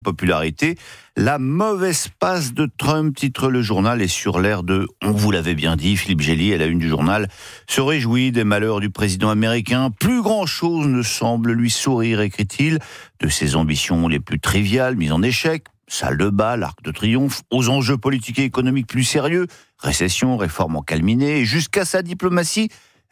popularité. La mauvaise passe de Trump, titre le journal, et sur l'air de « On vous l'avait bien dit », Philippe Gély, à la une du journal, se réjouit des malheurs du président américain. Plus grand-chose ne semble lui sourire, écrit-il, de ses ambitions les plus triviales, mises en échec. Salle de bal, arc de triomphe, aux enjeux politiques et économiques plus sérieux, récession, réforme encalminée, et jusqu'à sa diplomatie,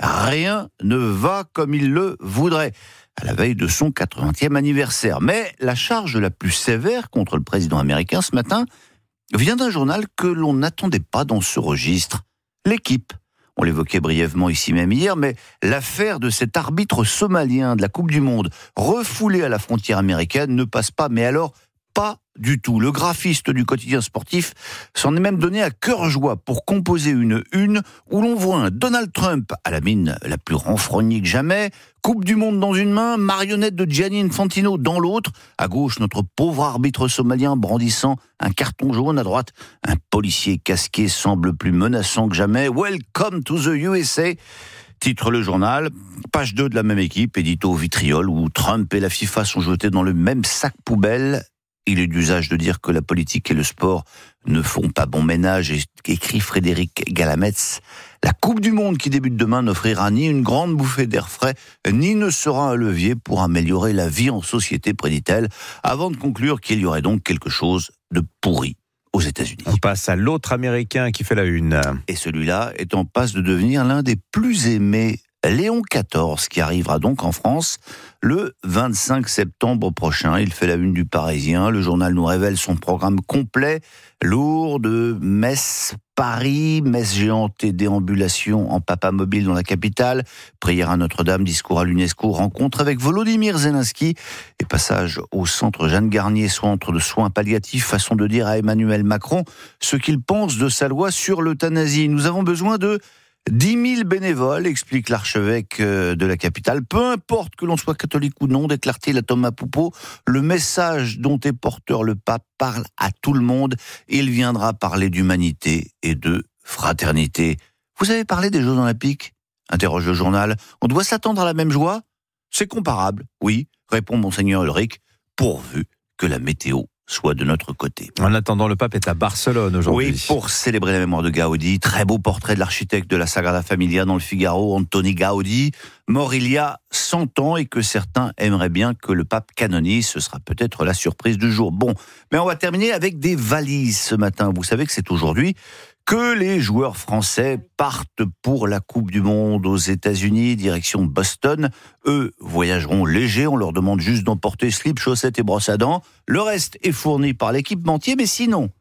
rien ne va comme il le voudrait, à la veille de son 80e anniversaire. Mais la charge la plus sévère contre le président américain ce matin vient d'un journal que l'on n'attendait pas dans ce registre, L'Équipe. On l'évoquait brièvement ici même hier, mais l'affaire de cet arbitre somalien de la Coupe du Monde, refoulé à la frontière américaine, ne passe pas, mais alors pas du tout. Le graphiste du quotidien sportif s'en est même donné à cœur joie pour composer une où l'on voit un Donald Trump à la mine la plus renfrognée que jamais, Coupe du Monde dans une main, marionnette de Gianni Infantino dans l'autre, à gauche notre pauvre arbitre somalien brandissant un carton jaune, à droite un policier casqué semble plus menaçant que jamais. Welcome to the USA, titre le journal. Page 2 de la même Équipe, édito vitriol, où Trump et la FIFA sont jetés dans le même sac poubelle. Il est d'usage de dire que la politique et le sport ne font pas bon ménage, écrit Frédéric Galametz. La Coupe du Monde qui débute demain n'offrira ni une grande bouffée d'air frais, ni ne sera un levier pour améliorer la vie en société, prédit-elle, avant de conclure qu'il y aurait donc quelque chose de pourri aux États-Unis. On passe à l'autre Américain qui fait la une. Et celui-là est en passe de devenir l'un des plus aimés, Léon XIV, qui arrivera donc en France le 25 septembre prochain. Il fait la une du Parisien. Le journal nous révèle son programme complet, lourd de messes Paris, messes géantes et déambulations en papamobile dans la capitale, prière à Notre-Dame, discours à l'UNESCO, rencontre avec Volodymyr Zelensky et passage au centre Jeanne Garnier, centre de soins palliatifs, façon de dire à Emmanuel Macron ce qu'il pense de sa loi sur l'euthanasie. Nous avons besoin de 10 000 bénévoles, explique l'archevêque de la capitale. Peu importe que l'on soit catholique ou non, déclare-t-il à Thomas Poupeau, le message dont est porteur le pape parle à tout le monde. Il viendra parler d'humanité et de fraternité. Vous avez parlé des Jeux Olympiques ? Interroge le journal. On doit s'attendre à la même joie ? C'est comparable, oui, répond Monseigneur Ulrich, pourvu que la météo soit de notre côté. En attendant, le pape est à Barcelone aujourd'hui. Oui, pour célébrer la mémoire de Gaudi. Très beau portrait de l'architecte de la Sagrada Familia dans le Figaro, Antoni Gaudi, mort il y a 100 ans et que certains aimeraient bien que le pape canonise. Ce sera peut-être la surprise du jour. Bon, mais on va terminer avec des valises ce matin. Vous savez que c'est aujourd'hui que les joueurs français partent pour la Coupe du Monde aux États-Unis, direction Boston. Eux voyageront légers, on leur demande juste d'emporter slip, chaussettes et brosse à dents. Le reste est fourni par l'équipementier, mais sinon,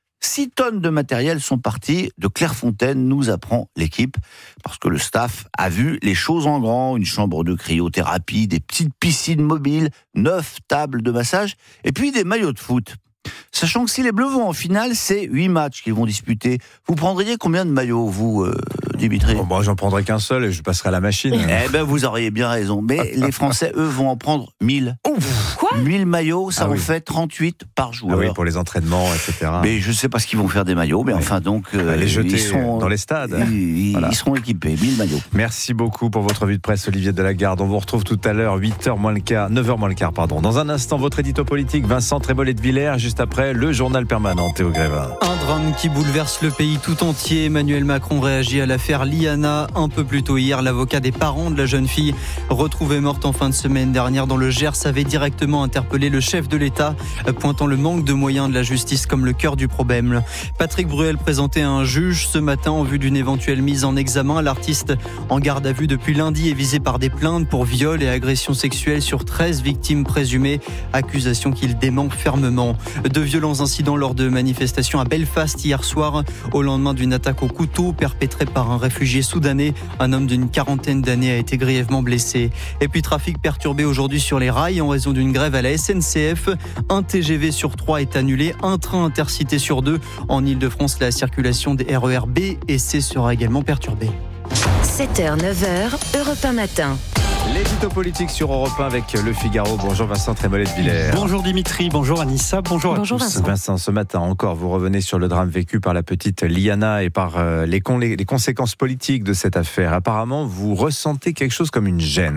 6 tonnes de matériel sont parties de Clairefontaine, nous apprend l'équipe, parce que le staff a vu les choses en grand, une chambre de cryothérapie, des petites piscines mobiles, 9 tables de massage, et puis des maillots de foot. Sachant que si les Bleus vont en finale, c'est 8 matchs qu'ils vont disputer. Vous prendriez combien de maillots, vous, Dimitri ? Bon, j'en prendrai qu'un seul et je passerai à la machine. Eh ben, vous auriez bien raison. Mais les Français, eux, vont en prendre 1000. Quoi ? 1000 maillots, ça Ah en oui. fait 38 par joueur. Ah oui, pour les entraînements, etc. Mais je ne sais pas ce qu'ils vont faire des maillots, mais enfin donc... les jeter ils sont, dans les stades. Ils seront équipés, 1000 maillots. Merci beaucoup pour votre revue de presse, Olivier Delagarde. On vous retrouve tout à l'heure, 9h moins le quart. Dans un instant, votre édito politique, Vincent Trébolet de Villers, juste après le journal permanent, Théo Grévin. Un drame qui bouleverse le pays tout entier. Emmanuel Macron réagit à l'affaire Liana. Un peu plus tôt hier, l'avocat des parents de la jeune fille, retrouvée morte en fin de semaine dernière dans le Gers, avait directement interpellé le chef de l'État, pointant le manque de moyens de la justice comme le cœur du problème. Patrick Bruel présenté à un juge ce matin en vue d'une éventuelle mise en examen. L'artiste, en garde à vue depuis lundi, est visé par des plaintes pour viol et agression sexuelle sur 13 victimes présumées, accusation qu'il dément fermement. De violents incidents lors de manifestations à Belfast hier soir, au lendemain d'une attaque au couteau perpétrée par un réfugié soudanais. Un homme d'une quarantaine d'années a été grièvement blessé. Et puis trafic perturbé aujourd'hui sur les rails en raison d'une grève à la SNCF. Un TGV sur 3 est annulé, un train intercité sur 2. En Ile-de-France, la circulation des RER B et C sera également perturbée. 7h, 9h, Europe 1 matin. L'édito politique sur Europe 1 avec Le Figaro. Bonjour Vincent Trébolet de Villers. Bonjour Dimitri, bonjour Anissa, bonjour à tous. Vincent, ce matin encore, vous revenez sur le drame vécu par la petite Liana et par les conséquences politiques de cette affaire. Apparemment, vous ressentez quelque chose comme une gêne.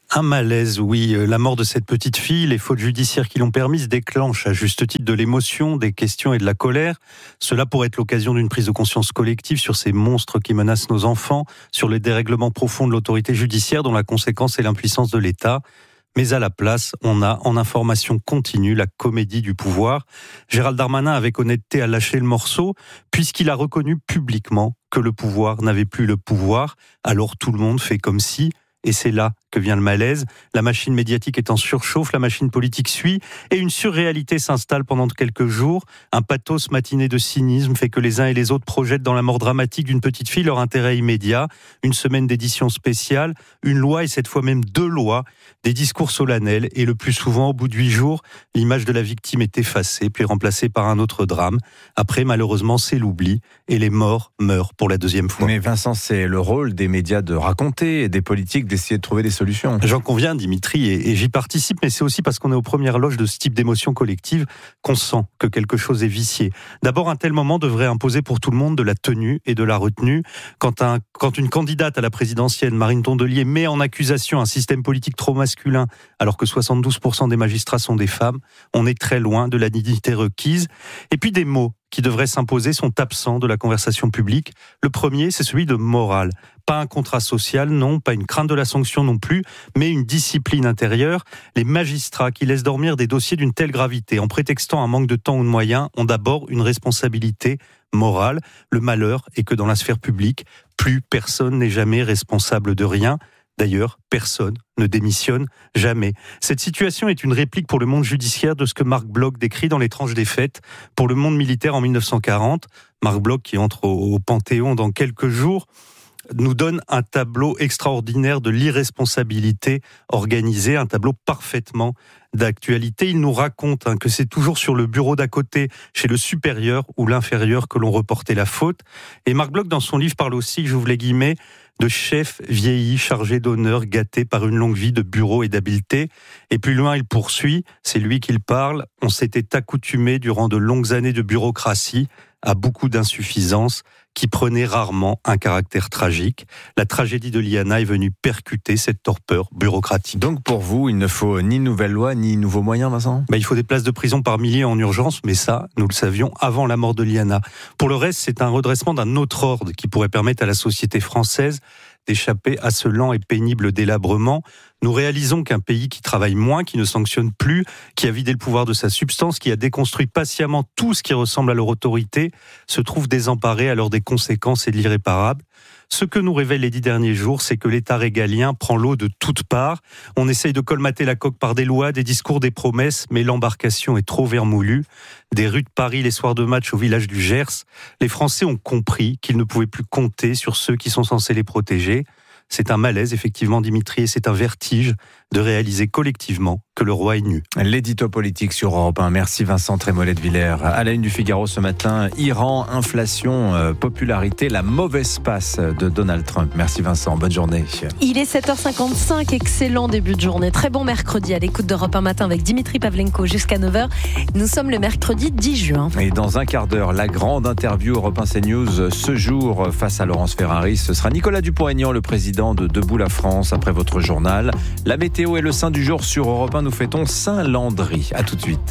Un malaise, oui. La mort de cette petite fille, les fautes judiciaires qui l'ont permise déclenchent à juste titre de l'émotion, des questions et de la colère. Cela pourrait être l'occasion d'une prise de conscience collective sur ces monstres qui menacent nos enfants, sur les dérèglements profonds de l'autorité judiciaire dont la conséquence est l'impuissance de l'État. Mais à la place, on a en information continue la comédie du pouvoir. Gérald Darmanin, avec honnêteté, a lâché le morceau, puisqu'il a reconnu publiquement que le pouvoir n'avait plus le pouvoir. Alors tout le monde fait comme si... Et c'est là que vient le malaise. La machine médiatique est en surchauffe, la machine politique suit, et une surréalité s'installe pendant quelques jours. Un pathos matiné de cynisme fait que les uns et les autres projettent dans la mort dramatique d'une petite fille leur intérêt immédiat. Une semaine d'édition spéciale, une loi et cette fois même 2 lois, des discours solennels, et le plus souvent, au bout de 8 jours, l'image de la victime est effacée, puis remplacée par un autre drame. Après, malheureusement, c'est l'oubli, et les morts meurent pour la 2e fois. Mais Vincent, c'est le rôle des médias de raconter, et des politiques d'essayer de trouver des solutions. J'en conviens, Dimitri, et j'y participe, mais c'est aussi parce qu'on est aux premières loges de ce type d'émotion collective qu'on sent que quelque chose est vicié. D'abord, un tel moment devrait imposer pour tout le monde de la tenue et de la retenue. Quand une candidate à la présidentielle, Marine Tondelier, met en accusation un système politique trop masculin, alors que 72% des magistrats sont des femmes, on est très loin de la dignité requise. Et puis des mots qui devraient s'imposer sont absents de la conversation publique. Le premier, c'est celui de morale. Pas un contrat social, non, pas une crainte de la sanction non plus, mais une discipline intérieure. Les magistrats qui laissent dormir des dossiers d'une telle gravité, en prétextant un manque de temps ou de moyens, ont d'abord une responsabilité morale. Le malheur est que dans la sphère publique, plus personne n'est jamais responsable de rien. D'ailleurs, personne ne démissionne jamais. Cette situation est une réplique pour le monde judiciaire de ce que Marc Bloch décrit dans Les Tranches des Fêtes pour le monde militaire en 1940. Marc Bloch, qui entre au Panthéon dans quelques jours, nous donne un tableau extraordinaire de l'irresponsabilité organisée, un tableau parfaitement d'actualité. Il nous raconte que c'est toujours sur le bureau d'à côté, chez le supérieur ou l'inférieur, que l'on reportait la faute. Et Marc Bloch, dans son livre, parle aussi, j'ouvre les guillemets, de chefs vieillis, chargés d'honneur, gâtés par une longue vie de bureau et d'habileté. Et plus loin, il poursuit, c'est lui qui parle, on s'était accoutumé durant de longues années de bureaucratie à beaucoup d'insuffisances qui prenaient rarement un caractère tragique. La tragédie de Liana est venue percuter cette torpeur bureaucratique. Donc pour vous, il ne faut ni nouvelle loi, ni nouveaux moyens, Vincent ? Il faut des places de prison par milliers en urgence, mais ça, nous le savions avant la mort de Liana. Pour le reste, c'est un redressement d'un autre ordre qui pourrait permettre à la société française d'échapper à ce lent et pénible délabrement. Nous réalisons qu'un pays qui travaille moins, qui ne sanctionne plus, qui a vidé le pouvoir de sa substance, qui a déconstruit patiemment tout ce qui ressemble à leur autorité, se trouve désemparé alors des conséquences et de l'irréparable. Ce que nous révèlent les 10 derniers jours, c'est que l'État régalien prend l'eau de toutes parts. On essaye de colmater la coque par des lois, des discours, des promesses, mais l'embarcation est trop vermoulue. Des rues de Paris, les soirs de match au village du Gers, les Français ont compris qu'ils ne pouvaient plus compter sur ceux qui sont censés les protéger. C'est un malaise, effectivement, Dimitri, et c'est un vertige de réaliser collectivement que le roi est nu. L'édito politique sur Europe 1. Merci Vincent Trémollet de Villers. À la une du Figaro ce matin, Iran, inflation, popularité, la mauvaise passe de Donald Trump. Merci Vincent, bonne journée. Il est 7h55, excellent début de journée. Très bon mercredi à l'écoute d'Europe 1 matin avec Dimitri Pavlenko jusqu'à 9h. Nous sommes le mercredi 10 juin. Et dans un quart d'heure, la grande interview Europe 1 CNews ce jour face à Laurence Ferrari. Ce sera Nicolas Dupont-Aignan, le président de Debout la France, après votre journal. La météo et le saint du jour sur Europe 1, nous fêtons Saint-Landry. À tout de suite.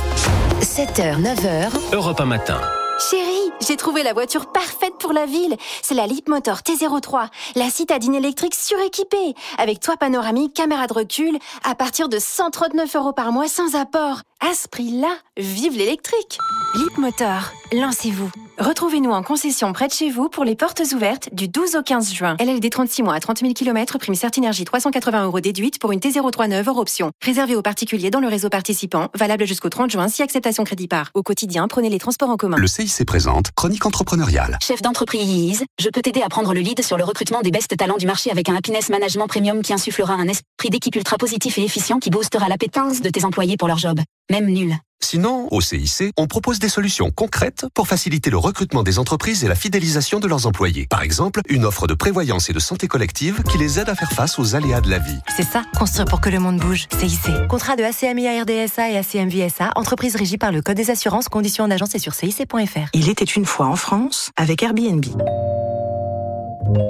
7h, 9h. Europe 1 matin. Chérie, j'ai trouvé la voiture parfaite pour la ville. C'est la Leapmotor T03, la citadine électrique suréquipée, avec toit panoramique, caméra de recul, à partir de 139 € par mois sans apport. À ce prix-là, vive l'électrique. Leapmotor, lancez-vous. Retrouvez-nous en concession près de chez vous pour les portes ouvertes du 12 au 15 juin. LLD 36 mois à 30 000 km, prime Certinergie 380 € déduite pour une T03 neuve hors option. Réservé aux particuliers dans le réseau participant, valable jusqu'au 30 juin si acceptation crédit par. Au quotidien, prenez les transports en commun. Le CIC présente Chronique entrepreneuriale. Chef d'entreprise, je peux t'aider à prendre le lead sur le recrutement des best talents du marché avec un Happiness Management Premium qui insufflera un esprit d'équipe ultra positif et efficient qui boostera l'appétence de tes employés pour leur job. Même nul. Sinon, au CIC, on propose des solutions concrètes pour faciliter le recrutement des entreprises et la fidélisation de leurs employés. Par exemple, une offre de prévoyance et de santé collective qui les aide à faire face aux aléas de la vie. C'est ça, construire pour que le monde bouge. CIC. Contrat de ACMI-RDSA et ACMVSA, entreprise régie par le Code des assurances, conditions en agence et sur cic.fr. Il était une fois en France avec Airbnb.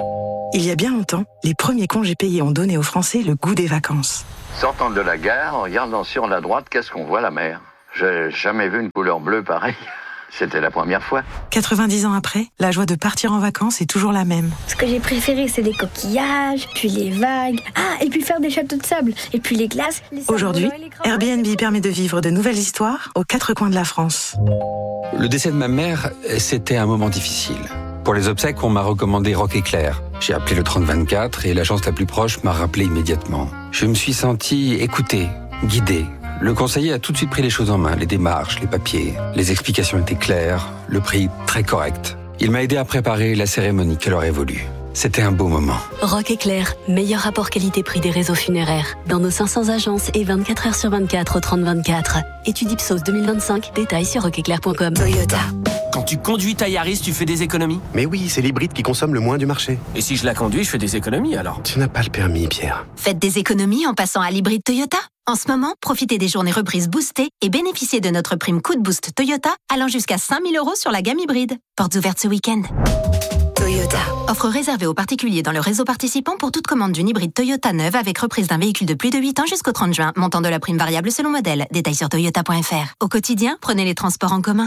Il y a bien longtemps, les premiers congés payés ont donné aux Français le goût des vacances. Sortant de la gare, en regardant sur la droite, qu'est-ce qu'on voit, la mer? J'ai jamais vu une couleur bleue pareille. C'était la première fois. 90 ans après, la joie de partir en vacances est toujours la même. Ce que j'ai préféré, c'est les coquillages, puis les vagues. Ah, et puis faire des châteaux de sable. Et puis les glaces. Aujourd'hui, Airbnb permet de vivre de nouvelles histoires aux 4 coins de la France. Le décès de ma mère, c'était un moment difficile. Pour les obsèques, on m'a recommandé Rock Éclair. J'ai appelé le 3024 et l'agence la plus proche m'a rappelé immédiatement. Je me suis senti écouté, guidé. Le conseiller a tout de suite pris les choses en main, les démarches, les papiers. Les explications étaient claires, le prix très correct. Il m'a aidé à préparer la cérémonie qu'elle aurait voulu. C'était un beau moment. Rock Éclair, meilleur rapport qualité-prix des réseaux funéraires. Dans nos 500 agences et 24 heures sur 24 au 3024. Étude Ipsos 2025, détails sur rockeclair.com. Toyota. Quand tu conduis ta Yaris, tu fais des économies? Mais oui, c'est l'hybride qui consomme le moins du marché. Et si je la conduis, je fais des économies alors? Tu n'as pas le permis, Pierre. Faites des économies en passant à l'hybride Toyota. En ce moment, profitez des journées reprises boostées et bénéficiez de notre prime coup de boost Toyota allant jusqu'à 5 000 € sur la gamme hybride. Portes ouvertes ce week-end. Toyota. Offre réservée aux particuliers dans le réseau participant pour toute commande d'une hybride Toyota neuve avec reprise d'un véhicule de plus de 8 ans jusqu'au 30 juin. Montant de la prime variable selon modèle. Détails sur toyota.fr. Au quotidien, prenez les transports en commun.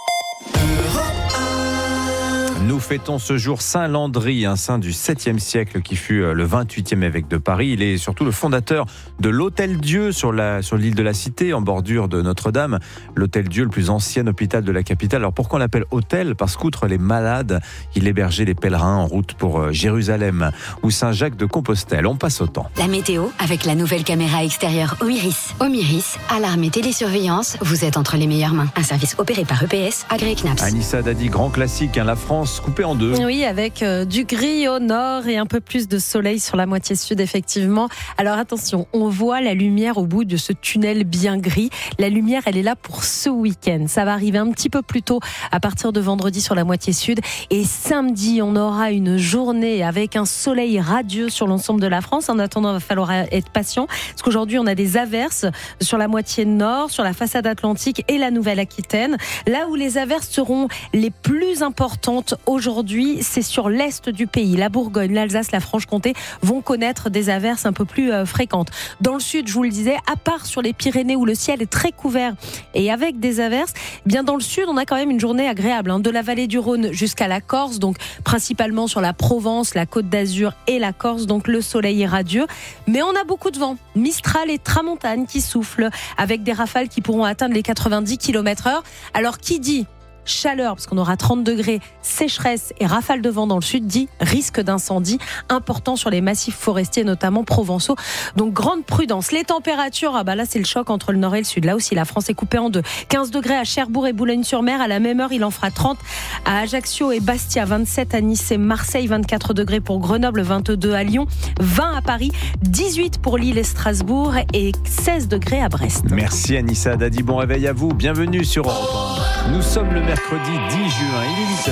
Nous fêtons ce jour Saint Landry, un saint du 7e siècle qui fut le 28e évêque de Paris. Il est surtout le fondateur de l'Hôtel-Dieu sur l'île de la Cité, en bordure de Notre-Dame. L'Hôtel-Dieu, le plus ancien hôpital de la capitale. Alors pourquoi on l'appelle hôtel? Parce qu'outre les malades, il hébergeait les pèlerins en route pour Jérusalem ou Saint-Jacques-de-Compostelle. On passe au temps. La météo avec la nouvelle caméra extérieure Omiris. Omiris, alarme et télésurveillance, vous êtes entre les meilleures mains. Un service opéré par EPS, agréé CNAPS. Anissa Dadi, grand classique, la France coupée en deux. Oui, avec du gris au nord et un peu plus de soleil sur la moitié sud, effectivement. Alors attention, on voit la lumière au bout de ce tunnel bien gris. La lumière, elle est là pour ce week-end. Ça va arriver un petit peu plus tôt à partir de vendredi sur la moitié sud. Et samedi, on aura une journée avec un soleil radieux sur l'ensemble de la France. En attendant, il va falloir être patient parce qu'aujourd'hui, on a des averses sur la moitié nord, sur la façade atlantique et la Nouvelle-Aquitaine. Là où les averses seront les plus importantes aujourd'hui, c'est sur l'est du pays. La Bourgogne, l'Alsace, la Franche-Comté vont connaître des averses un peu plus fréquentes. Dans le sud, je vous le disais, à part sur les Pyrénées où le ciel est très couvert et avec des averses, bien dans le sud, on a quand même une journée agréable, de la vallée du Rhône jusqu'à la Corse, donc principalement sur la Provence, la Côte d'Azur et la Corse, donc le soleil est radieux. Mais on a beaucoup de vent, Mistral et Tramontane qui soufflent avec des rafales qui pourront atteindre les 90 km/h. Alors qui dit chaleur, parce qu'on aura 30 degrés, sécheresse et rafale de vent dans le sud, dit risque d'incendie important sur les massifs forestiers, notamment provençaux. Donc grande prudence. Les températures, là c'est le choc entre le nord et le sud. Là aussi, la France est coupée en deux. 15 degrés à Cherbourg et Boulogne-sur-Mer. À la même heure, il en fera 30 à Ajaccio et Bastia, 27 à Nice et Marseille, 24 degrés pour Grenoble, 22 à Lyon, 20 à Paris, 18 pour Lille et Strasbourg et 16 degrés à Brest. Merci Anissa Dadi, bon réveil à vous. Bienvenue sur Europe 1. Nous sommes le mercredi 10 juin, il est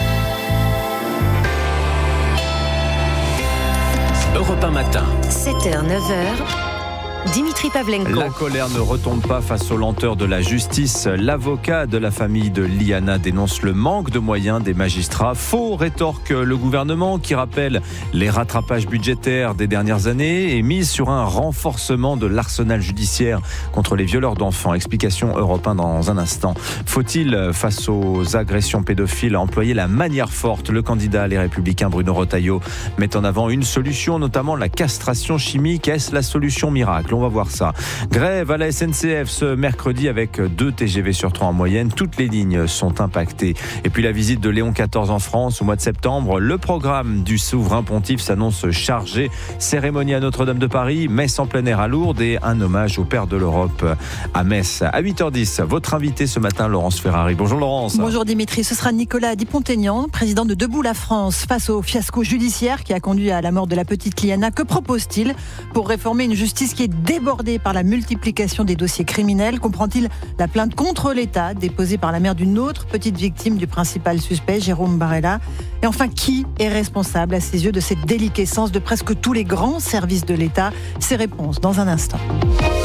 8h. Europe 1 matin. 7h, 9h. Dimitri Pavlenko. La colère ne retombe pas face aux lenteurs de la justice. L'avocat de la famille de Liana dénonce le manque de moyens des magistrats. Faux, rétorque le gouvernement qui rappelle les rattrapages budgétaires des dernières années et mise sur un renforcement de l'arsenal judiciaire contre les violeurs d'enfants. Explication Europe 1 dans un instant. Faut-il, face aux agressions pédophiles, employer la manière forte? Le candidat Les Républicains Bruno Retailleau met en avant une solution, notamment la castration chimique. Est-ce la solution miracle? On va voir ça. Grève à la SNCF ce mercredi avec 2 TGV sur 3 en moyenne. Toutes les lignes sont impactées. Et puis la visite de Léon XIV en France au mois de septembre. Le programme du souverain pontife s'annonce chargé. Cérémonie à Notre-Dame de Paris, messe en plein air à Lourdes et un hommage au Père de l'Europe à Metz. À 8h10, votre invité ce matin, Laurence Ferrari. Bonjour Laurence. Bonjour Dimitri, ce sera Nicolas Dupont-Aignan, président de Debout la France. Face au fiasco judiciaire qui a conduit à la mort de la petite Liana, que propose-t-il pour réformer une justice qui est débordé par la multiplication des dossiers criminels? Comprend-il la plainte contre l'État déposée par la mère d'une autre petite victime du principal suspect, Jérôme Barella? Et enfin, qui est responsable à ses yeux de cette déliquescence de presque tous les grands services de l'État? Ces réponses dans un instant.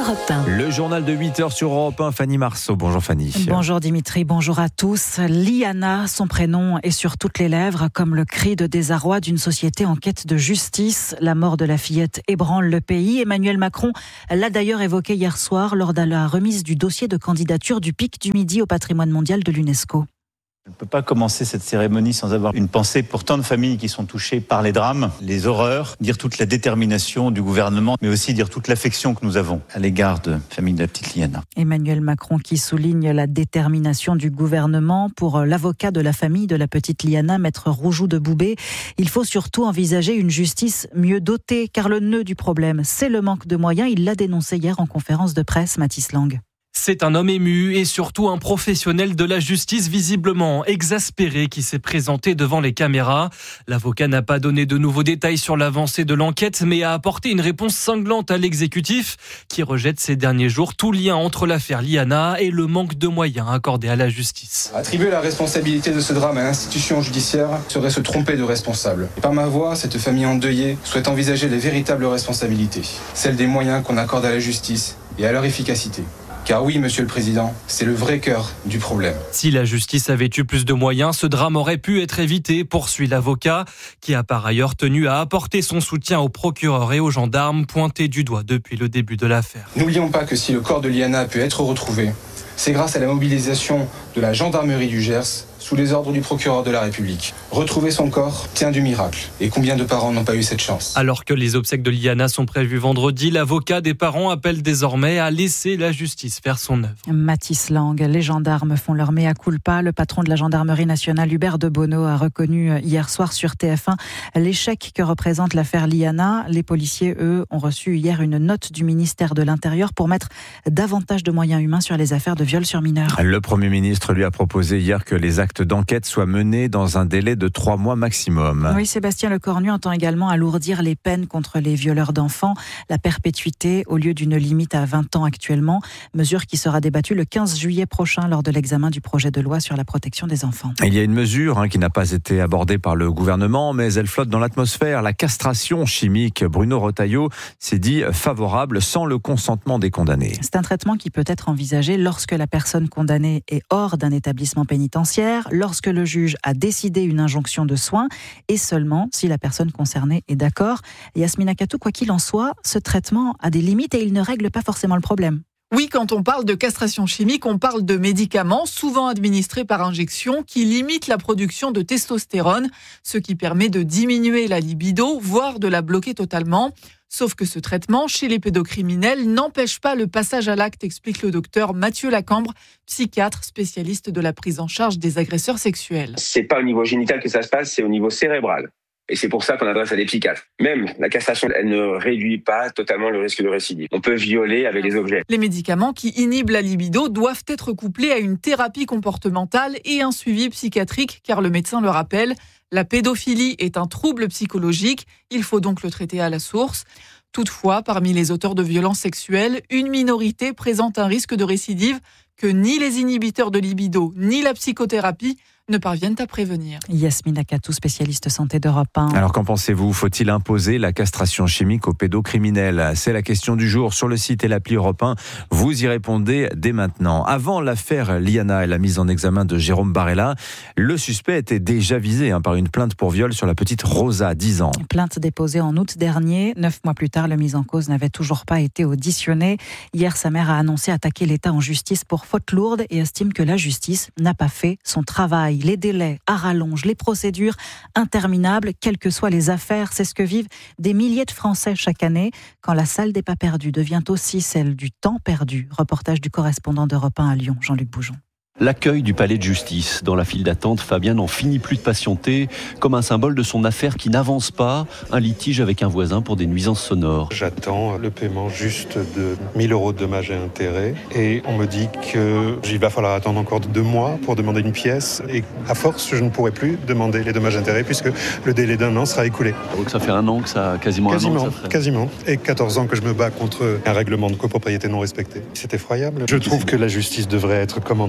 Europe 1. Le journal de 8h sur Europe 1, Fanny Marceau. Bonjour Fanny. Bonjour Dimitri, bonjour à tous. Liana, son prénom est sur toutes les lèvres, comme le cri de désarroi d'une société en quête de justice. La mort de la fillette ébranle le pays. Emmanuel Macron l'a d'ailleurs évoqué hier soir lors de la remise du dossier de candidature du Pic du Midi au patrimoine mondial de l'UNESCO. On ne peut pas commencer cette cérémonie sans avoir une pensée pour tant de familles qui sont touchées par les drames, les horreurs, dire toute la détermination du gouvernement, mais aussi dire toute l'affection que nous avons à l'égard de la famille de la petite Liana. Emmanuel Macron qui souligne la détermination du gouvernement. Pour l'avocat de la famille de la petite Liana, maître Roujoux de Boubé, il faut surtout envisager une justice mieux dotée, car le nœud du problème, c'est le manque de moyens. Il l'a dénoncé hier en conférence de presse, Mathis Lang. C'est un homme ému et surtout un professionnel de la justice visiblement exaspéré qui s'est présenté devant les caméras. L'avocat n'a pas donné de nouveaux détails sur l'avancée de l'enquête, mais a apporté une réponse cinglante à l'exécutif qui rejette ces derniers jours tout lien entre l'affaire Liana et le manque de moyens accordés à la justice. Attribuer la responsabilité de ce drame à l'institution judiciaire serait se tromper de responsable. Et par ma voix, cette famille endeuillée souhaite envisager les véritables responsabilités, celles des moyens qu'on accorde à la justice et à leur efficacité. Car oui, Monsieur le Président, c'est le vrai cœur du problème. Si la justice avait eu plus de moyens, ce drame aurait pu être évité, poursuit l'avocat, qui a par ailleurs tenu à apporter son soutien aux procureurs et aux gendarmes pointés du doigt depuis le début de l'affaire. N'oublions pas que si le corps de Liana a pu être retrouvé, c'est grâce à la mobilisation de la gendarmerie du Gers, sous les ordres du procureur de la République. Retrouver son corps tient du miracle. Et combien de parents n'ont pas eu cette chance ? Alors que les obsèques de Liana sont prévues vendredi, l'avocat des parents appelle désormais à laisser la justice faire son œuvre. Mathis Lang, les gendarmes font leur mea culpa. Le patron de la gendarmerie nationale, Hubert de Bonneau, a reconnu hier soir sur TF1 l'échec que représente l'affaire Liana. Les policiers, eux, ont reçu hier une note du ministère de l'Intérieur pour mettre davantage de moyens humains sur les affaires de viol sur mineurs. Le Premier ministre lui a proposé hier que les actes d'enquête soient menés dans un délai de 3 mois maximum. Oui, Sébastien Lecornu entend également alourdir les peines contre les violeurs d'enfants, la perpétuité au lieu d'une limite à 20 ans actuellement, mesure qui sera débattue le 15 juillet prochain lors de l'examen du projet de loi sur la protection des enfants. Il y a une mesure qui n'a pas été abordée par le gouvernement, mais elle flotte dans l'atmosphère, la castration chimique. Bruno Retailleau s'est dit favorable sans le consentement des condamnés. C'est un traitement qui peut être envisagé lorsque la personne condamnée est hors d'un établissement pénitentiaire, lorsque le juge a décidé une injonction de soins et seulement si la personne concernée est d'accord. Yasmina Katou, quoi qu'il en soit, ce traitement a des limites et il ne règle pas forcément le problème. Oui, quand on parle de castration chimique, on parle de médicaments souvent administrés par injection qui limitent la production de testostérone, ce qui permet de diminuer la libido, voire de la bloquer totalement. Sauf que ce traitement, chez les pédocriminels, n'empêche pas le passage à l'acte, explique le docteur Mathieu Lacambre, psychiatre spécialiste de la prise en charge des agresseurs sexuels. C'est pas au niveau génital que ça se passe, c'est au niveau cérébral. Et c'est pour ça qu'on adresse à des psychiatres. Même la castration, elle ne réduit pas totalement le risque de récidive. On peut violer avec les objets. Les médicaments qui inhibent la libido doivent être couplés à une thérapie comportementale et un suivi psychiatrique, car le médecin le rappelle, la pédophilie est un trouble psychologique, il faut donc le traiter à la source. Toutefois, parmi les auteurs de violences sexuelles, une minorité présente un risque de récidive que ni les inhibiteurs de libido ni la psychothérapie ne parviennent à prévenir. Yasmina Katou, spécialiste santé d'Europe 1. Alors qu'en pensez-vous ? Faut-il imposer la castration chimique aux pédocriminels ? C'est la question du jour sur le site et l'appli Europe 1. Vous y répondez dès maintenant. Avant l'affaire Liana et la mise en examen de Jérôme Barella, le suspect était déjà visé par une plainte pour viol sur la petite Rosa, 10 ans. Plainte déposée en août dernier. 9 mois plus tard, le mis en cause n'avait toujours pas été auditionné. Hier, sa mère a annoncé attaquer l'État en justice pour faute lourde et estime que la justice n'a pas fait son travail. Les délais à rallonge, les procédures interminables, quelles que soient les affaires, c'est ce que vivent des milliers de Français chaque année quand la salle des pas perdus devient aussi celle du temps perdu. Reportage du correspondant d'Europe 1 à Lyon, Jean-Luc Boujon. L'accueil du palais de justice. Dans la file d'attente, Fabien n'en finit plus de patienter, comme un symbole de son affaire qui n'avance pas, un litige avec un voisin pour des nuisances sonores. J'attends le paiement juste de 1 000 € de dommages et intérêts et on me dit qu'il va falloir attendre encore 2 mois pour demander une pièce et à force, je ne pourrai plus demander les dommages et intérêts puisque le délai d'1 an sera écoulé. Donc ça fait 1 an que ça, quasiment 1 an que ça ferait. Quasiment. Et 14 ans que je me bats contre un règlement de copropriété non respecté. C'est effroyable. Je trouve que la justice devrait être comme en Allemagne,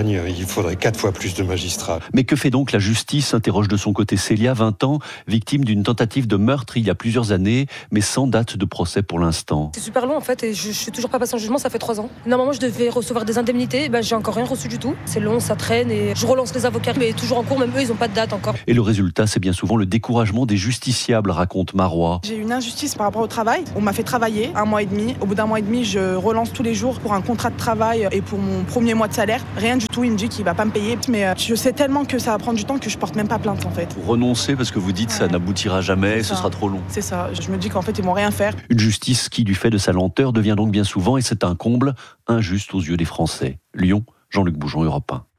Bretagne, il faudrait 4 fois plus de magistrats. Mais que fait donc la justice, s'interroge de son côté Célia, 20 ans, victime d'une tentative de meurtre il y a plusieurs années, mais sans date de procès pour l'instant. C'est super long en fait et je suis toujours pas passée en jugement, ça fait 3 ans. Normalement je devais recevoir des indemnités, j'ai encore rien reçu du tout. C'est long, ça traîne et je relance les avocats, mais toujours en cours, même eux ils ont pas de date encore. Et le résultat, c'est bien souvent le découragement des justiciables, raconte Marois. J'ai une injustice par rapport au travail. On m'a fait travailler 1 mois et demi. Au bout d'1 mois et demi, je relance tous les jours pour un contrat de travail et pour mon premier mois de salaire. Rien du tout, il me dit qu'il va pas me payer. Mais je sais tellement que ça va prendre du temps que je porte même pas plainte en fait. Vous renoncez parce que vous dites ça n'aboutira jamais, ce sera trop long. C'est ça, je me dis qu'en fait ils vont rien faire. Une justice qui, du fait de sa lenteur, devient donc bien souvent, et c'est un comble, injuste aux yeux des Français. Lyon, Jean-Luc Boujon, Europe 1.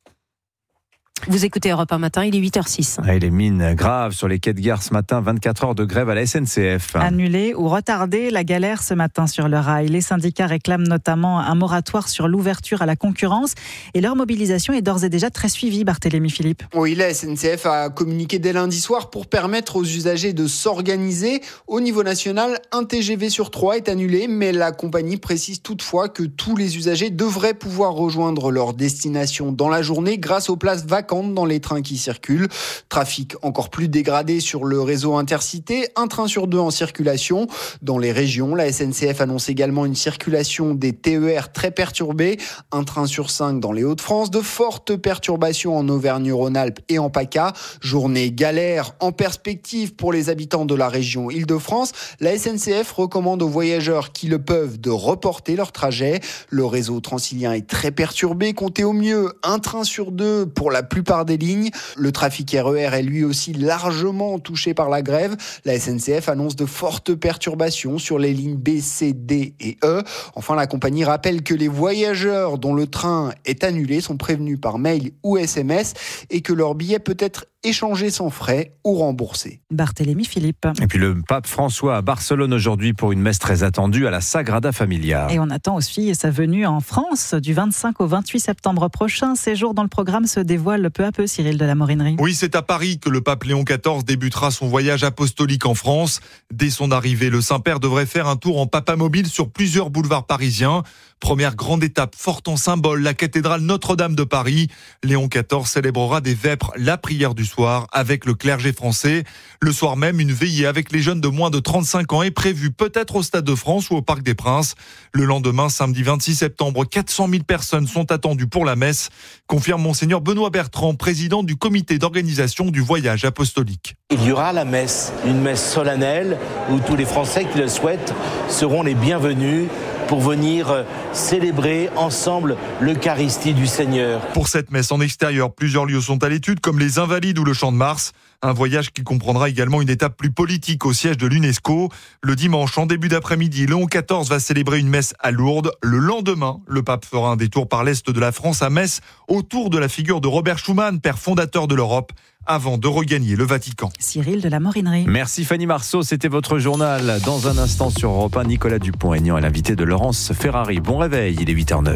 Vous écoutez Europe 1 matin, il est 8h06. Et les mines graves sur les quais de gare ce matin, 24 heures de grève à la SNCF. Annulée ou retardée, la galère ce matin sur le rail. Les syndicats réclament notamment un moratoire sur l'ouverture à la concurrence et leur mobilisation est d'ores et déjà très suivie, Barthélémy Philippe. Oui, la SNCF a communiqué dès lundi soir pour permettre aux usagers de s'organiser. Au niveau national, un TGV sur 3 est annulé, mais la compagnie précise toutefois que tous les usagers devraient pouvoir rejoindre leur destination dans la journée grâce aux places vacantes dans les trains qui circulent. Trafic encore plus dégradé sur le réseau Intercité, 1 train sur 2 en circulation. Dans les régions, la SNCF annonce également une circulation des TER très perturbée, 1 train sur 5 dans les Hauts-de-France, de fortes perturbations en Auvergne-Rhône-Alpes et en PACA. Journée galère en perspective pour les habitants de la région Île-de-France. La SNCF recommande aux voyageurs qui le peuvent de reporter leur trajet. Le réseau transilien est très perturbé, comptez au mieux 1 train sur 2 pour la plupart des lignes. Le trafic RER est lui aussi largement touché par la grève. La SNCF annonce de fortes perturbations sur les lignes B, C, D et E. Enfin, la compagnie rappelle que les voyageurs dont le train est annulé sont prévenus par mail ou SMS et que leur billet peut être échangé sans frais ou remboursé. Barthélémy Philippe. Et puis le pape François à Barcelone aujourd'hui pour une messe très attendue à la Sagrada Familia. Et on attend aussi sa venue en France du 25 au 28 septembre prochain. Séjour dans le programme se dévoile peu à peu, Cyril de la Morinerie. Oui, c'est à Paris que le pape Léon XIV débutera son voyage apostolique en France. Dès son arrivée, le Saint-Père devrait faire un tour en papamobile sur plusieurs boulevards parisiens. Première grande étape forte en symbole, la cathédrale Notre-Dame de Paris. Léon XIV célébrera des vêpres la prière du soir avec le clergé français. Le soir même, une veillée avec les jeunes de moins de 35 ans est prévue peut-être au Stade de France ou au Parc des Princes. Le lendemain, samedi 26 septembre, 400 000 personnes sont attendues pour la messe, confirme Monseigneur Benoît Bertrand, président du comité d'organisation du voyage apostolique. Il y aura la messe, une messe solennelle où tous les Français qui le souhaitent seront les bienvenus pour venir célébrer ensemble l'Eucharistie du Seigneur. Pour cette messe en extérieur, plusieurs lieux sont à l'étude, comme les Invalides ou le Champ de Mars. Un voyage qui comprendra également une étape plus politique au siège de l'UNESCO. Le dimanche, en début d'après-midi, Léon XIV va célébrer une messe à Lourdes. Le lendemain, le pape fera un détour par l'est de la France à Metz, autour de la figure de Robert Schuman, père fondateur de l'Europe, avant de regagner le Vatican. Cyril de la Morinerie. Merci Fanny Marceau, c'était votre journal. Dans un instant sur Europe 1, Nicolas Dupont-Aignan est l'invité de Laurence Ferrari. Bon réveil, il est 8h09.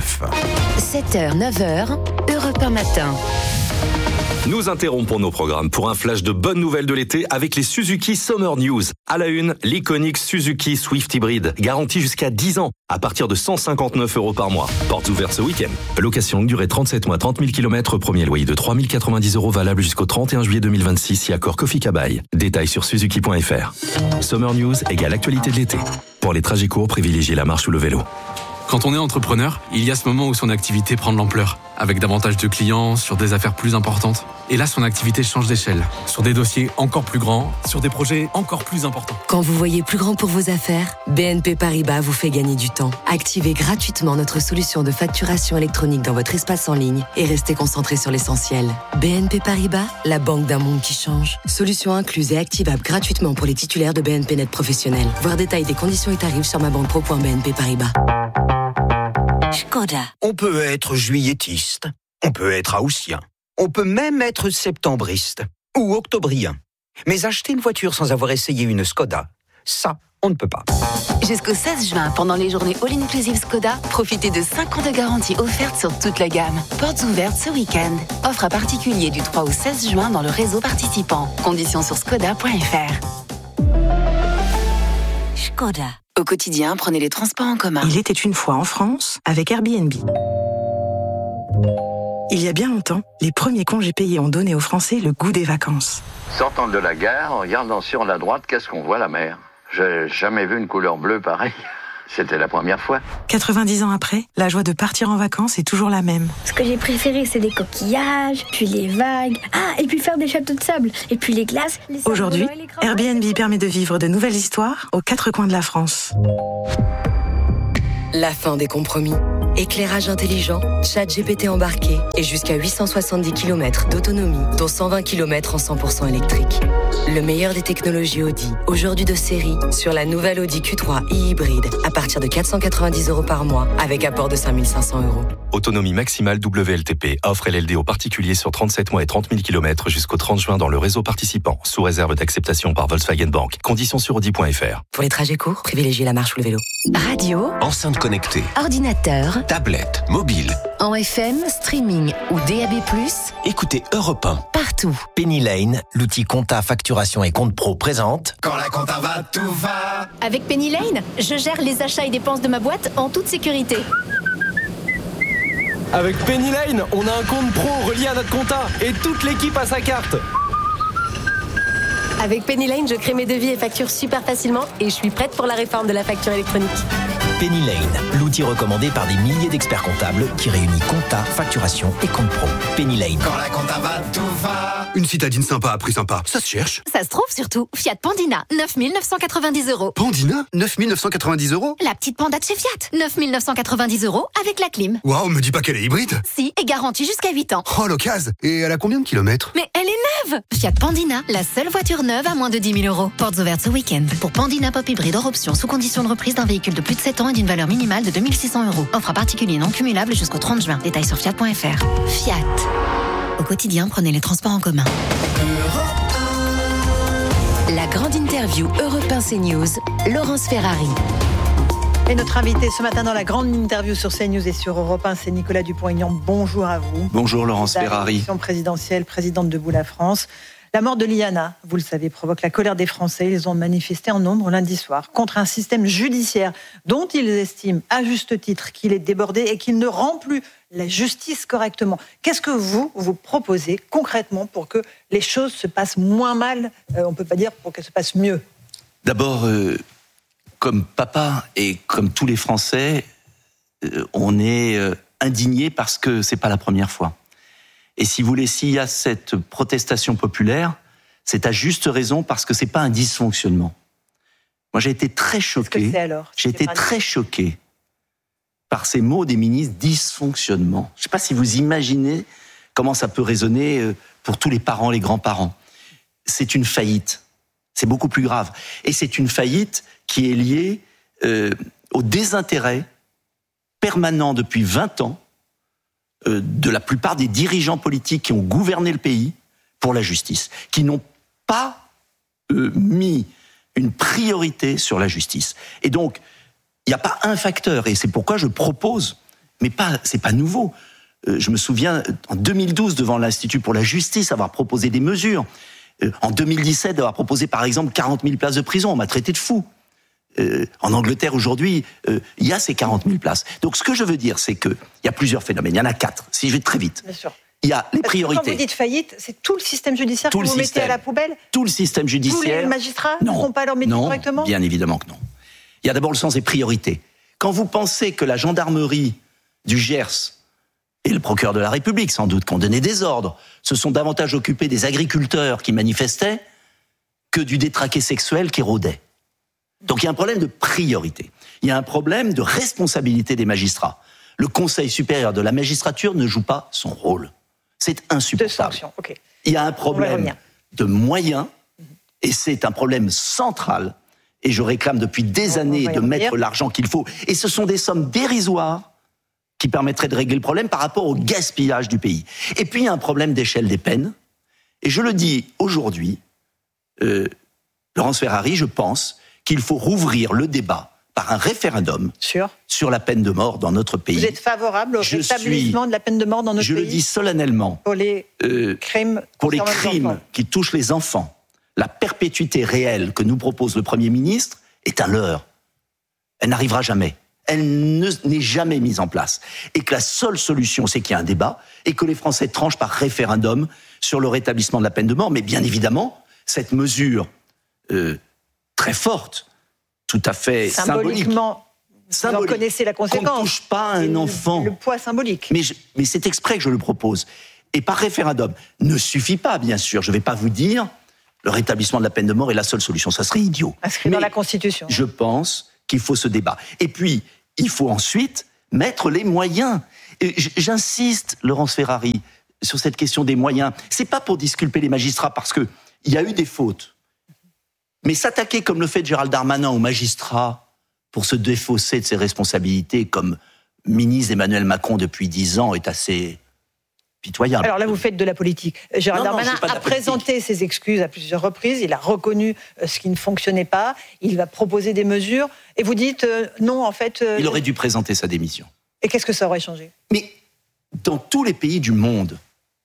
7h, 9h, Europe 1 matin. Nous interrompons nos programmes pour un flash de bonnes nouvelles de l'été avec les Suzuki Summer News. À la une, l'iconique Suzuki Swift Hybrid, garantie jusqu'à 10 ans, à partir de 159 € par mois. Portes ouvertes ce week-end. Location longue durée 37 mois, 30 000 km, premier loyer de 3 090 € valable jusqu'au 31 juillet 2026, si accord Kofi Kabaï. Détails sur suzuki.fr. Summer News égale actualité de l'été. Pour les trajets courts, privilégiez la marche ou le vélo. Quand on est entrepreneur, il y a ce moment où son activité prend de l'ampleur, avec davantage de clients, sur des affaires plus importantes. Et là, son activité change d'échelle, sur des dossiers encore plus grands, sur des projets encore plus importants. Quand vous voyez plus grand pour vos affaires, BNP Paribas vous fait gagner du temps. Activez gratuitement notre solution de facturation électronique dans votre espace en ligne et restez concentré sur l'essentiel. BNP Paribas, la banque d'un monde qui change. Solution incluse et activable gratuitement pour les titulaires de BNP Net Professionnel. Voir détail des conditions et tarifs sur mabanpro.bnp Paribas. Škoda. On peut être juilletiste, on peut être haussien, on peut même être septembriste ou octobrien. Mais acheter une voiture sans avoir essayé une Škoda, ça, on ne peut pas. Jusqu'au 16 juin, pendant les journées All-Inclusive Škoda, profitez de 5 ans de garantie offerte sur toute la gamme. Portes ouvertes ce week-end. Offre à particulier du 3 au 16 juin dans le réseau participant. Conditions sur škoda.fr. Škoda. Au quotidien, prenez les transports en commun. Il était une fois en France avec Airbnb. Il y a bien longtemps, les premiers congés payés ont donné aux Français le goût des vacances. Sortant de la gare, en regardant sur la droite, qu'est-ce qu'on voit? La mer. J'ai jamais vu une couleur bleue pareille. C'était la première fois. 90 ans après, la joie de partir en vacances est toujours la même. Ce que j'ai préféré, c'est les coquillages, puis les vagues. Ah, et puis faire des châteaux de sable, et puis les glaces. Aujourd'hui, Airbnb permet de vivre de nouvelles histoires aux quatre coins de la France. La fin des compromis. Éclairage intelligent, ChatGPT embarqué et jusqu'à 870 km d'autonomie, dont 120 km en 100% électrique. Le meilleur des technologies Audi, aujourd'hui de série, sur la nouvelle Audi Q3 e-hybride, à partir de 490 € par mois, avec apport de 5 500 €. Autonomie maximale WLTP. Offre LLD aux particuliers sur 37 mois et 30 000 km jusqu'au 30 juin dans le réseau participant, sous réserve d'acceptation par Volkswagen Bank. Conditions sur Audi.fr. Pour les trajets courts, privilégiez la marche ou le vélo. Radio, enceinte connectée, ordinateur, tablette, mobile. En FM, streaming ou DAB+, Écoutez Europe 1. partout. Penny Lane, l'outil compta, facturation et compte pro présente. Quand la compta va, tout va. Avec Penny Lane, je gère les achats et dépenses de ma boîte en toute sécurité. Avec Penny Lane, on a un compte pro relié à notre compta et toute l'équipe a sa carte. Avec Penny Lane, je crée mes devis et factures super facilement et je suis prête pour la réforme de la facture électronique. Penny Lane, l'outil recommandé par des milliers d'experts comptables qui réunit compta, facturation et compte pro. Penny Lane. Quand la compta va, tout va. Une citadine sympa à prix sympa, ça se cherche. Ça se trouve surtout. Fiat Pandina, 9 990 €. Pandina, 9 990 €. La petite panda de chez Fiat, 9 990 € avec la clim. Waouh, me dis pas qu'elle est hybride. Si, et garantie jusqu'à 8 ans. Oh, l'occasion. Et elle a combien de kilomètres? Mais elle est neuve. Fiat Pandina, la seule voiture neuve à moins de 10 000 €. Portes ouvertes ce week-end. Pour Pandina Pop Hybride hors option, sous condition de reprise d'un véhicule de plus de 7 ans et d'une valeur minimale de 2 600 €. Offre à particulier non cumulable jusqu'au 30 juin. Détails sur fiat.fr. Fiat. Au quotidien, prenez les transports en commun. La grande interview Europe 1 CNews, Laurence Ferrari. Et notre invité ce matin dans la grande interview sur CNews et sur Europe 1, c'est Nicolas Dupont-Aignan. Bonjour à vous. Bonjour Laurence Ferrari. Élection présidentielle, présidente de Debout la France. La mort de Liana, vous le savez, provoque la colère des Français. Ils ont manifesté en nombre lundi soir contre un système judiciaire dont ils estiment, à juste titre, qu'il est débordé et qu'il ne rend plus la justice correctement. Qu'est-ce que vous proposez concrètement pour que les choses se passent moins mal, on ne peut pas dire pour qu'elles se passent mieux? D'abord, comme papa et comme tous les Français, on est indigné parce que c'est pas la première fois. Et si vous voulez, s'il y a cette protestation populaire, c'est à juste raison parce que c'est pas un dysfonctionnement. Moi, j'ai été très choqué. Qu'est-ce que c'est alors? J'ai été très choqué par ces mots des ministres, dysfonctionnement. Je sais pas si vous imaginez comment ça peut résonner pour tous les parents, les grands-parents. C'est une faillite. C'est beaucoup plus grave. Et c'est une faillite qui est liée au désintérêt permanent depuis 20 ans de la plupart des dirigeants politiques qui ont gouverné le pays pour la justice, qui n'ont pas mis une priorité sur la justice. Et donc, il n'y a pas un facteur, et c'est pourquoi je propose, mais c'est pas nouveau. Je me souviens, en 2012, devant l'Institut pour la justice, avoir proposé des mesures. En 2017, d'avoir proposé, par exemple, 40 000 places de prison. On m'a traité de fou. En Angleterre, aujourd'hui, il y a ces 40 000 places. Donc, ce que je veux dire, c'est qu'il y a plusieurs phénomènes. Il y en a 4, si je vais très vite. Bien sûr. Il y a les priorités. Quand vous dites faillite, c'est tout le système judiciaire que vous mettez à la poubelle? Tout le système judiciaire. Tous les magistrats ne font pas leur métier correctement? Non, bien évidemment que non. Il y a d'abord le sens des priorités. Quand vous pensez que la gendarmerie du Gers et le procureur de la République, sans doute, qui ont donné des ordres, se sont davantage occupés des agriculteurs qui manifestaient que du détraqué sexuel qui rôdait. Donc il y a un problème de priorité. Il y a un problème de responsabilité des magistrats. Le Conseil supérieur de la magistrature ne joue pas son rôle. C'est insupportable. De sanctions, ok. Il y a un problème de moyens, et c'est un problème central. Et je réclame depuis des années de mettre l'argent qu'il faut. Et ce sont des sommes dérisoires qui permettraient de régler le problème par rapport au gaspillage du pays. Et puis il y a un problème d'échelle des peines. Et je le dis aujourd'hui, Laurence Ferrari, je pense qu'il faut rouvrir le débat par un référendum sur la peine de mort dans notre pays. Vous êtes favorable au rétablissement de la peine de mort dans notre pays? Je le dis solennellement. Pour les crimes qui touchent les enfants. La perpétuité réelle que nous propose le Premier ministre est un leurre. Elle n'arrivera jamais. elle n'est jamais mise en place. Et que la seule solution, c'est qu'il y ait un débat et que les Français tranchent par référendum sur le rétablissement de la peine de mort. Mais bien évidemment, cette mesure très forte, tout à fait symbolique. Vous en connaissez la conséquence. Qu'on ne touche pas à un enfant. Le poids symbolique. Mais c'est exprès que je le propose. Et par référendum, ne suffit pas, bien sûr. Je ne vais pas vous dire le rétablissement de la peine de mort est la seule solution. Ça serait idiot. Inscrit dans la Constitution. Je pense qu'il faut ce débat. Et puis, il faut ensuite mettre les moyens. Et j'insiste, Laurence Ferrari, sur cette question des moyens. C'est pas pour disculper les magistrats, parce qu'il y a eu des fautes. Mais s'attaquer, comme le fait Gérald Darmanin, aux magistrats pour se défausser de ses responsabilités comme ministre d'Emmanuel Macron depuis 10 ans est assez pitoyable. Alors là, vous faites de la politique. Gérald Darmanin a présenté ses excuses à plusieurs reprises. Il a reconnu ce qui ne fonctionnait pas. Il va proposer des mesures. Et vous dites non, en fait... Il aurait dû présenter sa démission. Et qu'est-ce que ça aurait changé ? Mais dans tous les pays du monde,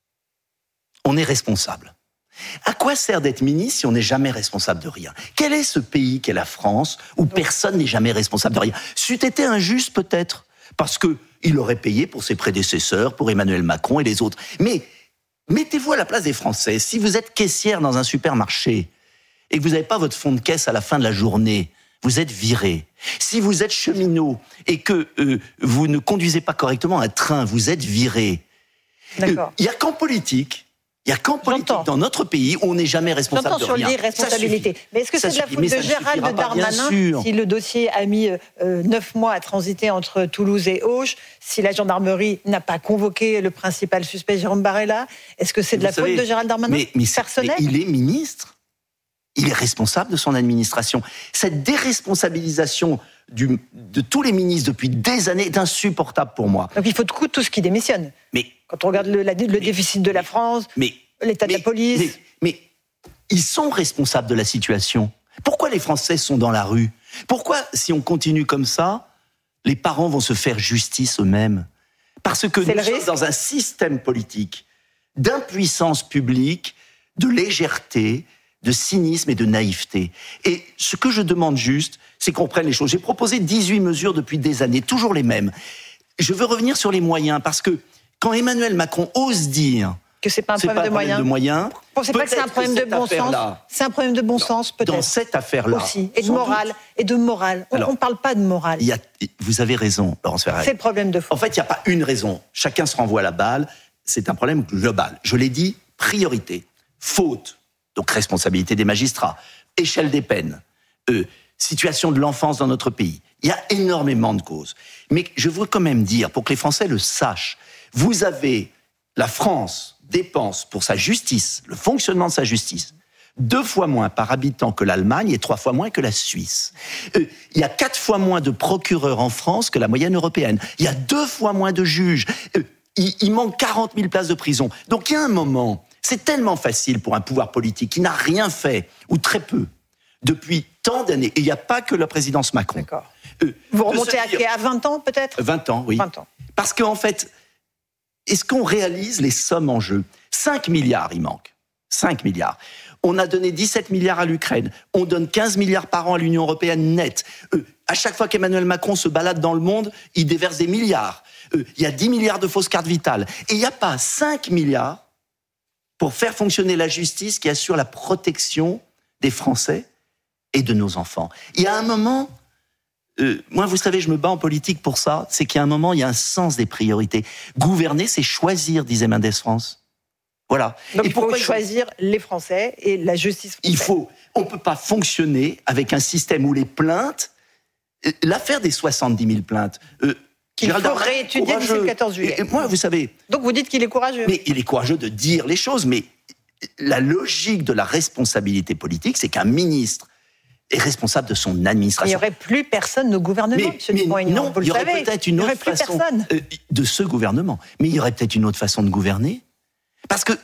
on est responsable. À quoi sert d'être ministre si on n'est jamais responsable de rien ? Quel est ce pays qu'est la France où personne n'est jamais responsable de rien ? C'eût été injuste peut-être, parce qu'il aurait payé pour ses prédécesseurs, pour Emmanuel Macron et les autres. Mais mettez-vous à la place des Français. Si vous êtes caissière dans un supermarché et que vous n'avez pas votre fonds de caisse à la fin de la journée, vous êtes viré. Si vous êtes cheminot et que vous ne conduisez pas correctement un train, vous êtes viré. D'accord. Il n'y a qu'en politique... Il n'y a qu'en politique dans notre pays où on n'est jamais responsable de rien. J'entends sur l'irresponsabilité. Mais est-ce que c'est de la faute de Gérald Darmanin si le dossier a mis 9 mois à transiter entre Toulouse et Auch, si la gendarmerie n'a pas convoqué le principal suspect Jérôme Barella? Est-ce que c'est de la faute de Gérald Darmanin personnel? Mais il est ministre. Il est responsable de son administration. Cette déresponsabilisation de tous les ministres depuis des années est insupportable pour moi. Donc il faut de coup tous qui démissionnent. Quand on regarde le déficit de la France, l'état de la police... Mais ils sont responsables de la situation. Pourquoi les Français sont dans la rue ? Pourquoi, si on continue comme ça, les parents vont se faire justice eux-mêmes ? Parce que nous sommes dans un système politique d'impuissance publique, de légèreté, de cynisme et de naïveté. Et ce que je demande juste, c'est qu'on prenne les choses. J'ai proposé 18 mesures depuis des années, toujours les mêmes. Je veux revenir sur les moyens, parce que quand Emmanuel Macron ose dire que c'est pas un problème de moyens, vous pensez pas que c'est un problème de bon sens ? C'est un problème de bon sens, peut-être. Dans cette affaire-là aussi, et de morale. On ne parle pas de morale. Vous avez raison, Laurence Ferrari. C'est le problème de fond. En fait, il n'y a pas une raison. Chacun se renvoie la balle. C'est un problème global. Je l'ai dit, priorité, faute, donc responsabilité des magistrats, échelle des peines, situation de l'enfance dans notre pays. Il y a énormément de causes. Mais je veux quand même dire, pour que les Français le sachent, vous avez, la France dépense pour sa justice, le fonctionnement de sa justice, 2 fois moins par habitant que l'Allemagne et 3 fois moins que la Suisse. Il y a 4 fois moins de procureurs en France que la moyenne européenne. Il y a 2 fois moins de juges. Il manque 40 000 places de prison. Donc il y a un moment, c'est tellement facile pour un pouvoir politique qui n'a rien fait, ou très peu, depuis tant d'années. Et il n'y a pas que la présidence Macron. D'accord. Vous remontez à 20 ans peut-être ? 20 ans, oui. 20 ans. Parce qu'en fait, est-ce qu'on réalise les sommes en jeu ? 5 milliards, il manque. 5 milliards. On a donné 17 milliards à l'Ukraine. On donne 15 milliards par an à l'Union européenne net. À chaque fois qu'Emmanuel Macron se balade dans le monde, il déverse des milliards. Il y a 10 milliards de fausses cartes vitales. Et il n'y a pas 5 milliards pour faire fonctionner la justice qui assure la protection des Français et de nos enfants. Il y a un moment... moi, vous savez, je me bats en politique pour ça, c'est qu'il y a un moment, il y a un sens des priorités. Gouverner, c'est choisir, disait Mendès France. Voilà. Donc il faut choisir les Français et la justice française. On ne peut pas fonctionner avec un système où les plaintes, l'affaire des 70 000 plaintes... qu'il faut réétudier d'ici le 14 juillet. Et moi, vous savez... Donc vous dites qu'il est courageux. Mais il est courageux de dire les choses, mais la logique de la responsabilité politique, c'est qu'un ministre est responsable de son administration. Il n'y aurait plus personne au gouvernement, M. Dupont-Aignan. Non, il y aurait peut-être une autre façon de ce gouvernement. Mais il y aurait peut-être une autre façon de gouverner. Parce que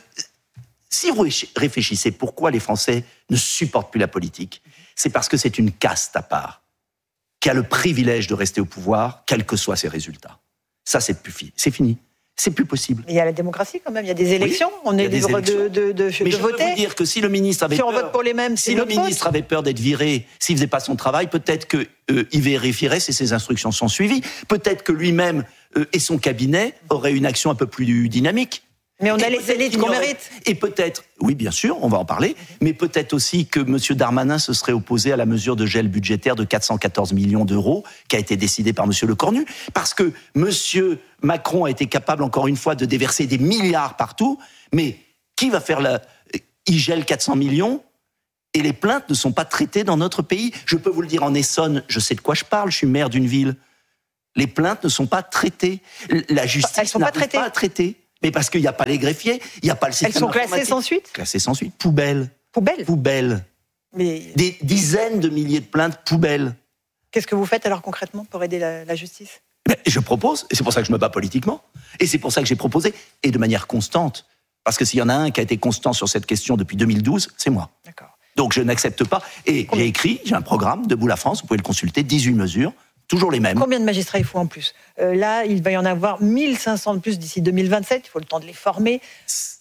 si vous réfléchissez pourquoi les Français ne supportent plus la politique, c'est parce que c'est une caste à part qui a le privilège de rester au pouvoir, quels que soient ses résultats. Ça, c'est fini. C'est plus possible. Mais il y a la démocratie quand même, il y a des élections, on est libre de Mais je voter. peux vous dire que si le ministre avait on vote pour les mêmes, si le ministre avait peur d'être viré, s'il faisait pas son travail, peut-être qu'il vérifierait si ses instructions sont suivies. Peut-être que lui-même et son cabinet auraient une action un peu plus dynamique. Mais on a les élites qu'on mérite. Et peut-être, oui bien sûr, on va en parler, mais peut-être aussi que M. Darmanin se serait opposé à la mesure de gel budgétaire de 414 millions d'euros qui a été décidée par M. Lecornu, parce que M. Macron a été capable, encore une fois, de déverser des milliards partout, mais qui va faire il gèle 400 millions et les plaintes ne sont pas traitées dans notre pays. Je peux vous le dire en Essonne, je sais de quoi je parle, je suis maire d'une ville. Les plaintes ne sont pas traitées. La justice n'arrive pas à traiter. Mais parce qu'il n'y a pas les greffiers, il n'y a pas le système informatique. Elles sont classées sans suite ? Classées sans suite. Poubelle. Poubelle. Mais... Des dizaines de milliers de plaintes poubelles. Qu'est-ce que vous faites alors concrètement pour aider la justice ? Je propose, et c'est pour ça que je me bats politiquement, et c'est pour ça que j'ai proposé, et de manière constante. Parce que s'il y en a un qui a été constant sur cette question depuis 2012, c'est moi. D'accord. Donc je n'accepte pas. Et j'ai écrit, j'ai un programme, Debout la France, vous pouvez le consulter, 18 mesures. Toujours les mêmes. Combien de magistrats il faut en plus ? Là, il va y en avoir 1500 de plus d'ici 2027. Il faut le temps de les former. Combien ?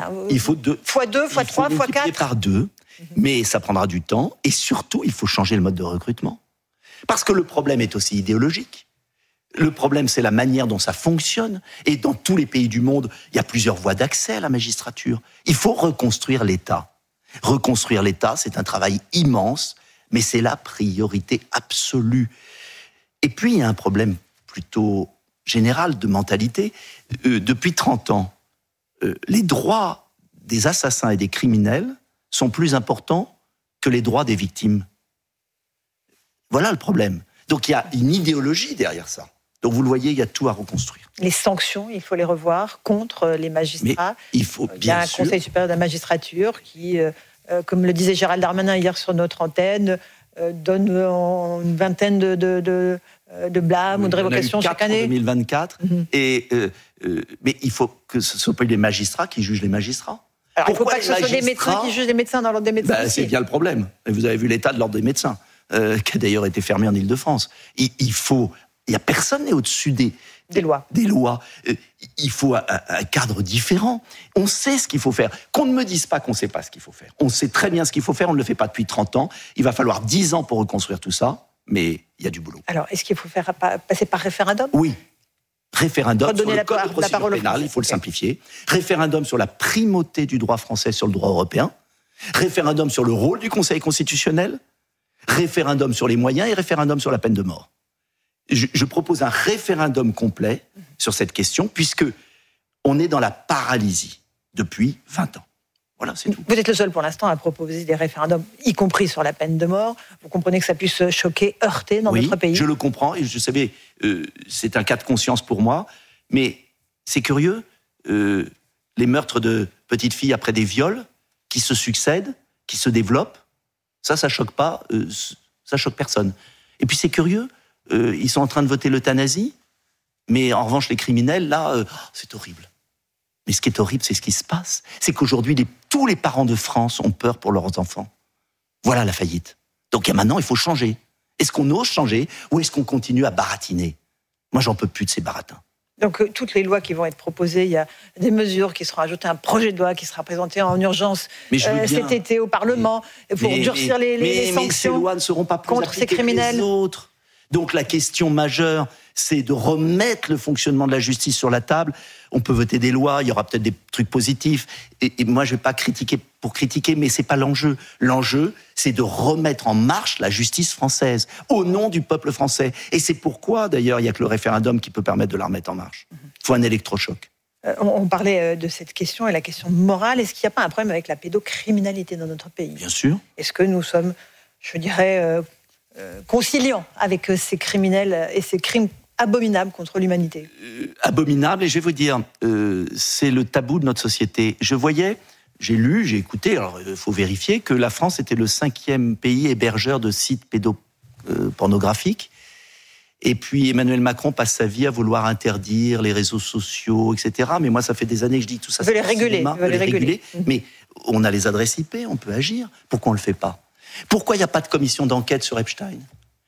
Il faut 2. Fois 2, fois 3, fois 4 ? Par 2, mais ça prendra du temps. Et surtout, il faut changer le mode de recrutement. Parce que le problème est aussi idéologique. Le problème, c'est la manière dont ça fonctionne. Et dans tous les pays du monde, il y a plusieurs voies d'accès à la magistrature. Il faut reconstruire l'État. Reconstruire l'État, c'est un travail immense, mais c'est la priorité absolue. Et puis, il y a un problème plutôt général de mentalité. Depuis 30 ans, les droits des assassins et des criminels sont plus importants que les droits des victimes. Voilà le problème. Donc, il y a une idéologie derrière ça. Donc, vous le voyez, il y a tout à reconstruire. Les sanctions, il faut les revoir contre les magistrats. Mais il faut il y a un Conseil supérieur de la magistrature qui, comme le disait Gérald Darmanin hier sur notre antenne, donne une vingtaine de blâmes ou de révocations chaque année. En 2024. Mais il faut que ce ne soit pas les magistrats qui jugent les magistrats. Alors, il ne faut pas que ce soit des médecins qui jugent les médecins dans l'ordre des médecins. C'est bien le problème. Et vous avez vu l'état de l'ordre des médecins, qui a d'ailleurs été fermé en Ile-de-France. Il n'y a personne n'est au-dessus des lois. Il faut un cadre différent. On sait ce qu'il faut faire. Qu'on ne me dise pas qu'on ne sait pas ce qu'il faut faire. On sait très bien ce qu'il faut faire, on ne le fait pas depuis 30 ans. Il va falloir 10 ans pour reconstruire tout ça, mais il y a du boulot. Alors, est-ce qu'il faut passer par référendum ? Oui. Référendum sur le code de procédure pénale, il faut le simplifier. Référendum sur la primauté du droit français sur le droit européen. Référendum sur le rôle du Conseil constitutionnel. Référendum sur les moyens et référendum sur la peine de mort. Je propose un référendum complet sur cette question, puisque on est dans la paralysie depuis 20 ans. Voilà, c'est tout. Vous êtes le seul pour l'instant à proposer des référendums, y compris sur la peine de mort. Vous comprenez que ça puisse choquer, heurter dans notre pays ? Oui, je le comprends, et je savais, c'est un cas de conscience pour moi, mais c'est curieux, les meurtres de petites filles après des viols, qui se succèdent, qui se développent, ça choque pas, ça choque personne. Et puis c'est curieux, ils sont en train de voter l'euthanasie, mais en revanche, les criminels, là, c'est horrible. Mais ce qui est horrible, c'est ce qui se passe. C'est qu'aujourd'hui, tous les parents de France ont peur pour leurs enfants. Voilà la faillite. Donc maintenant, il faut changer. Est-ce qu'on ose changer ou est-ce qu'on continue à baratiner ? Moi, j'en peux plus de ces baratins. Donc, toutes les lois qui vont être proposées, il y a des mesures qui seront ajoutées, un projet de loi qui sera présenté en urgence cet été au Parlement pour durcir les sanctions. Mais ces lois ne seront pas plus contre ces criminels. Que les autres. Donc la question majeure, c'est de remettre le fonctionnement de la justice sur la table. On peut voter des lois, il y aura peut-être des trucs positifs. Et moi, je ne vais pas critiquer pour critiquer, mais ce n'est pas l'enjeu. L'enjeu, c'est de remettre en marche la justice française, au nom du peuple français. Et c'est pourquoi, d'ailleurs, il n'y a que le référendum qui peut permettre de la remettre en marche. Il faut un électrochoc. On parlait de cette question et la question morale. Est-ce qu'il n'y a pas un problème avec la pédocriminalité dans notre pays ? Bien sûr. Est-ce que nous sommes, je dirais, conciliants avec ces criminels et ces crimes abominables contre l'humanité ? Abominable, et je vais vous dire, c'est le tabou de notre société. J'ai lu, j'ai écouté, alors il faut vérifier, que la France était le 5e pays hébergeur de sites pédopornographiques. Et puis Emmanuel Macron passe sa vie à vouloir interdire les réseaux sociaux, etc. Mais moi, ça fait des années que je dis tout ça. Vous les réguler. Mais on a les adresses IP, on peut agir. Pourquoi on ne le fait pas ? Pourquoi il n'y a pas de commission d'enquête sur Epstein ?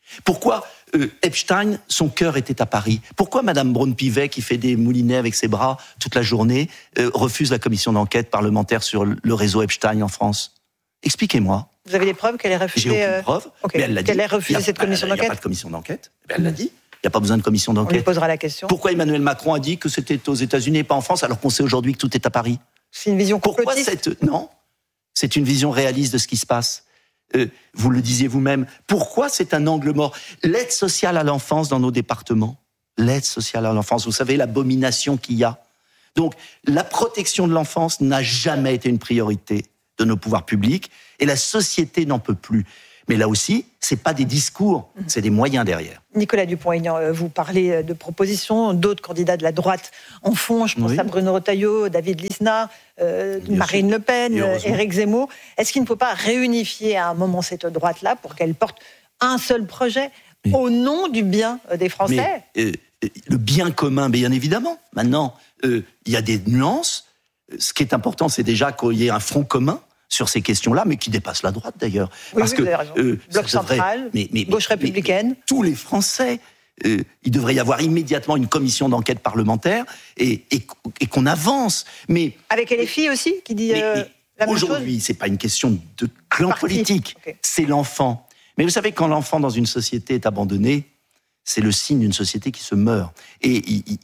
Pourquoi Epstein, son cœur était à Paris? Pourquoi Madame Braun-Pivet, qui fait des moulinets avec ses bras toute la journée, refuse la commission d'enquête parlementaire sur le réseau Epstein en France? Expliquez-moi. Vous avez des preuves qu'elle ait refusé? J'ai aucune preuve, mais elle l'a dit. Qu'elle ait refusé cette commission d'enquête? Il n'y a pas de commission d'enquête. Elle l'a dit. Il n'y a pas besoin de commission d'enquête. On lui posera la question. Pourquoi Emmanuel Macron a dit que c'était aux États-Unis et pas en France, alors qu'on sait aujourd'hui que tout est à Paris? C'est une vision complotiste. Non, c'est une vision réaliste de ce qui se passe. Vous le disiez vous-même. Pourquoi c'est un angle mort? L'aide sociale à l'enfance dans nos départements. L'aide sociale à l'enfance, vous savez l'abomination qu'il y a. Donc, la protection de l'enfance n'a jamais été une priorité de nos pouvoirs publics et la société n'en peut plus. Mais là aussi, c'est pas des discours, c'est des moyens derrière. Nicolas Dupont-Aignan, vous parlez de propositions, d'autres candidats de la droite en font, je pense à Bruno Retailleau, David Lisnard, Marine Le Pen, Éric Zemmour. Est-ce qu'il ne faut pas réunifier à un moment cette droite-là pour qu'elle porte un seul projet au nom du bien des Français? Le bien commun, bien évidemment. Maintenant, il y a des nuances. Ce qui est important, c'est déjà qu'il y ait un front commun sur ces questions-là, mais qui dépasse la droite d'ailleurs. Oui, parce que vous avez raison. Bloc central, gauche républicaine. Tous les Français, il devrait y avoir immédiatement une commission d'enquête parlementaire et qu'on avance. Mais avec LFI aussi, qui dit la même chose. Aujourd'hui, c'est pas une question de clan politique, c'est l'enfant. Mais vous savez, quand l'enfant dans une société est abandonné, c'est le signe d'une société qui se meurt. Et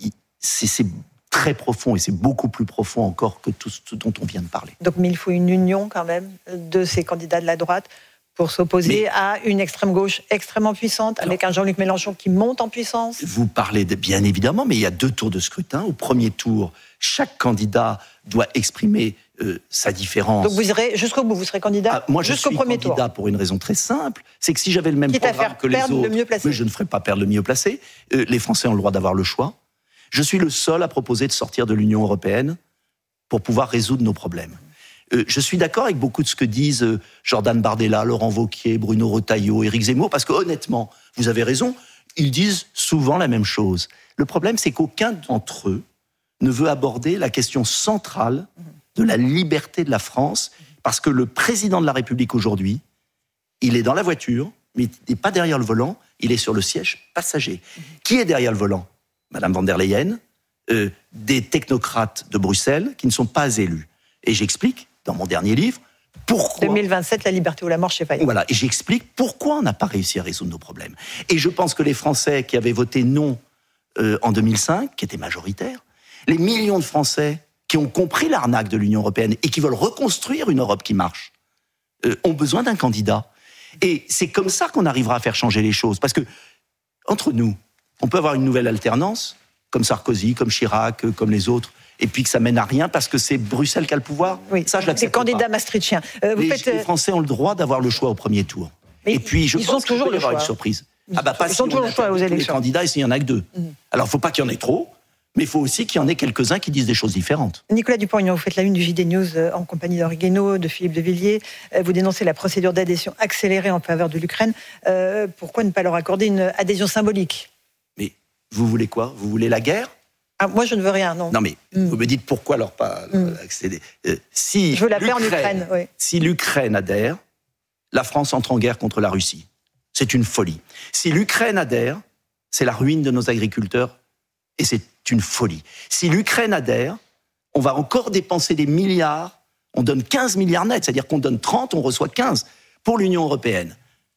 c'est très profond, et c'est beaucoup plus profond encore que tout ce dont on vient de parler. Donc, mais il faut une union quand même de ces candidats de la droite pour s'opposer à une extrême gauche extrêmement puissante, avec un Jean-Luc Mélenchon qui monte en puissance. Vous parlez bien évidemment, mais il y a 2 tours de scrutin. Au premier tour, chaque candidat doit exprimer sa différence. Donc vous irez jusqu'au bout, vous serez candidat moi, jusqu'au premier tour. Je suis candidat pour une raison très simple, c'est que si j'avais le même programme que les autres, mais je ne ferais pas perdre le mieux placé. Les Français ont le droit d'avoir le choix. Je suis le seul à proposer de sortir de l'Union européenne pour pouvoir résoudre nos problèmes. Je suis d'accord avec beaucoup de ce que disent Jordan Bardella, Laurent Wauquiez, Bruno Retailleau, Éric Zemmour, parce que honnêtement, vous avez raison, ils disent souvent la même chose. Le problème, c'est qu'aucun d'entre eux ne veut aborder la question centrale de la liberté de la France, parce que le président de la République aujourd'hui, il est dans la voiture, mais il n'est pas derrière le volant, il est sur le siège passager. Qui est derrière le volant? Madame von der Leyen, des technocrates de Bruxelles qui ne sont pas élus. Et j'explique, dans mon dernier livre, pourquoi... 2027, la liberté ou la mort chez Fayot. Voilà, et j'explique pourquoi on n'a pas réussi à résoudre nos problèmes. Et je pense que les Français qui avaient voté non en 2005, qui étaient majoritaires, les millions de Français qui ont compris l'arnaque de l'Union européenne et qui veulent reconstruire une Europe qui marche, ont besoin d'un candidat. Et c'est comme ça qu'on arrivera à faire changer les choses. Parce que, entre nous, on peut avoir une nouvelle alternance, comme Sarkozy, comme Chirac, comme les autres, et puis que ça mène à rien parce que c'est Bruxelles qui a le pouvoir. Oui, ça, je l'accepte pas. Des candidats maastrichtiens. Les Français ont le droit d'avoir le choix au premier tour. Et puis, je pense qu'il peut y avoir une surprise. Ils ont toujours le choix aux élections. Les candidats, et s'il n'y en a que 2. Alors, il ne faut pas qu'il y en ait trop, mais il faut aussi qu'il y en ait quelques-uns qui disent des choses différentes. Nicolas Dupont-Aignan, vous faites la une du JD News en compagnie d'Henri Guénaud, de Philippe de Villiers. Vous dénoncez la procédure d'adhésion accélérée en faveur de l'Ukraine. Pourquoi ne pas leur accorder une adhésion symbolique? Mais vous voulez quoi? Vous voulez la guerre? Moi, je ne veux rien, non. Non, mais vous me dites pourquoi alors pas accéder. Je veux la paix en Ukraine. Oui. Si l'Ukraine adhère, la France entre en guerre contre la Russie. C'est une folie. Si l'Ukraine adhère, c'est la ruine de nos agriculteurs et c'est une folie. Si l'Ukraine adhère, on va encore dépenser des milliards. On donne 15 milliards nets, c'est-à-dire qu'on donne 30, on reçoit 15 pour l'Union européenne.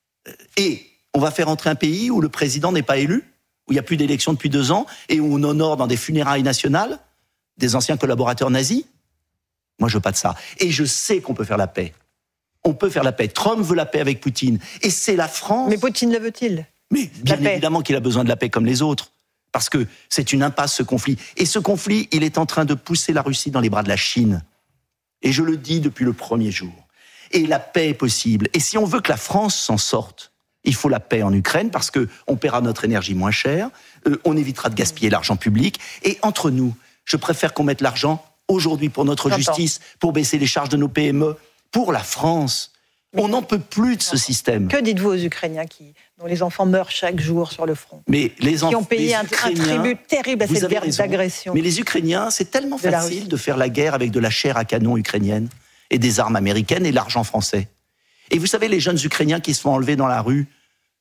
Et on va faire entrer un pays où le président n'est pas élu, où il n'y a plus d'élection depuis 2 ans, et où on honore dans des funérailles nationales des anciens collaborateurs nazis. Moi, je veux pas de ça. Et je sais qu'on peut faire la paix. On peut faire la paix. Trump veut la paix avec Poutine. Et c'est la France... Mais Poutine le veut-il? Mais bien évidemment qu'il a besoin de la paix comme les autres. Parce que c'est une impasse, ce conflit. Et ce conflit, il est en train de pousser la Russie dans les bras de la Chine. Et je le dis depuis le premier jour. Et la paix est possible. Et si on veut que la France s'en sorte, il faut la paix en Ukraine parce qu'on paiera notre énergie moins cher, on évitera de gaspiller l'argent public. Et entre nous, je préfère qu'on mette l'argent aujourd'hui pour notre justice, pour baisser les charges de nos PME, pour la France. On n'en peut plus de ce système. Que dites-vous aux Ukrainiens dont les enfants meurent chaque jour sur le front? Mais qui ont payé un tribut terrible à cette guerre d'agression. Mais les Ukrainiens, c'est tellement facile de faire la guerre avec de la chair à canon ukrainienne et des armes américaines et l'argent français. Et vous savez, les jeunes Ukrainiens qui se font enlever dans la rue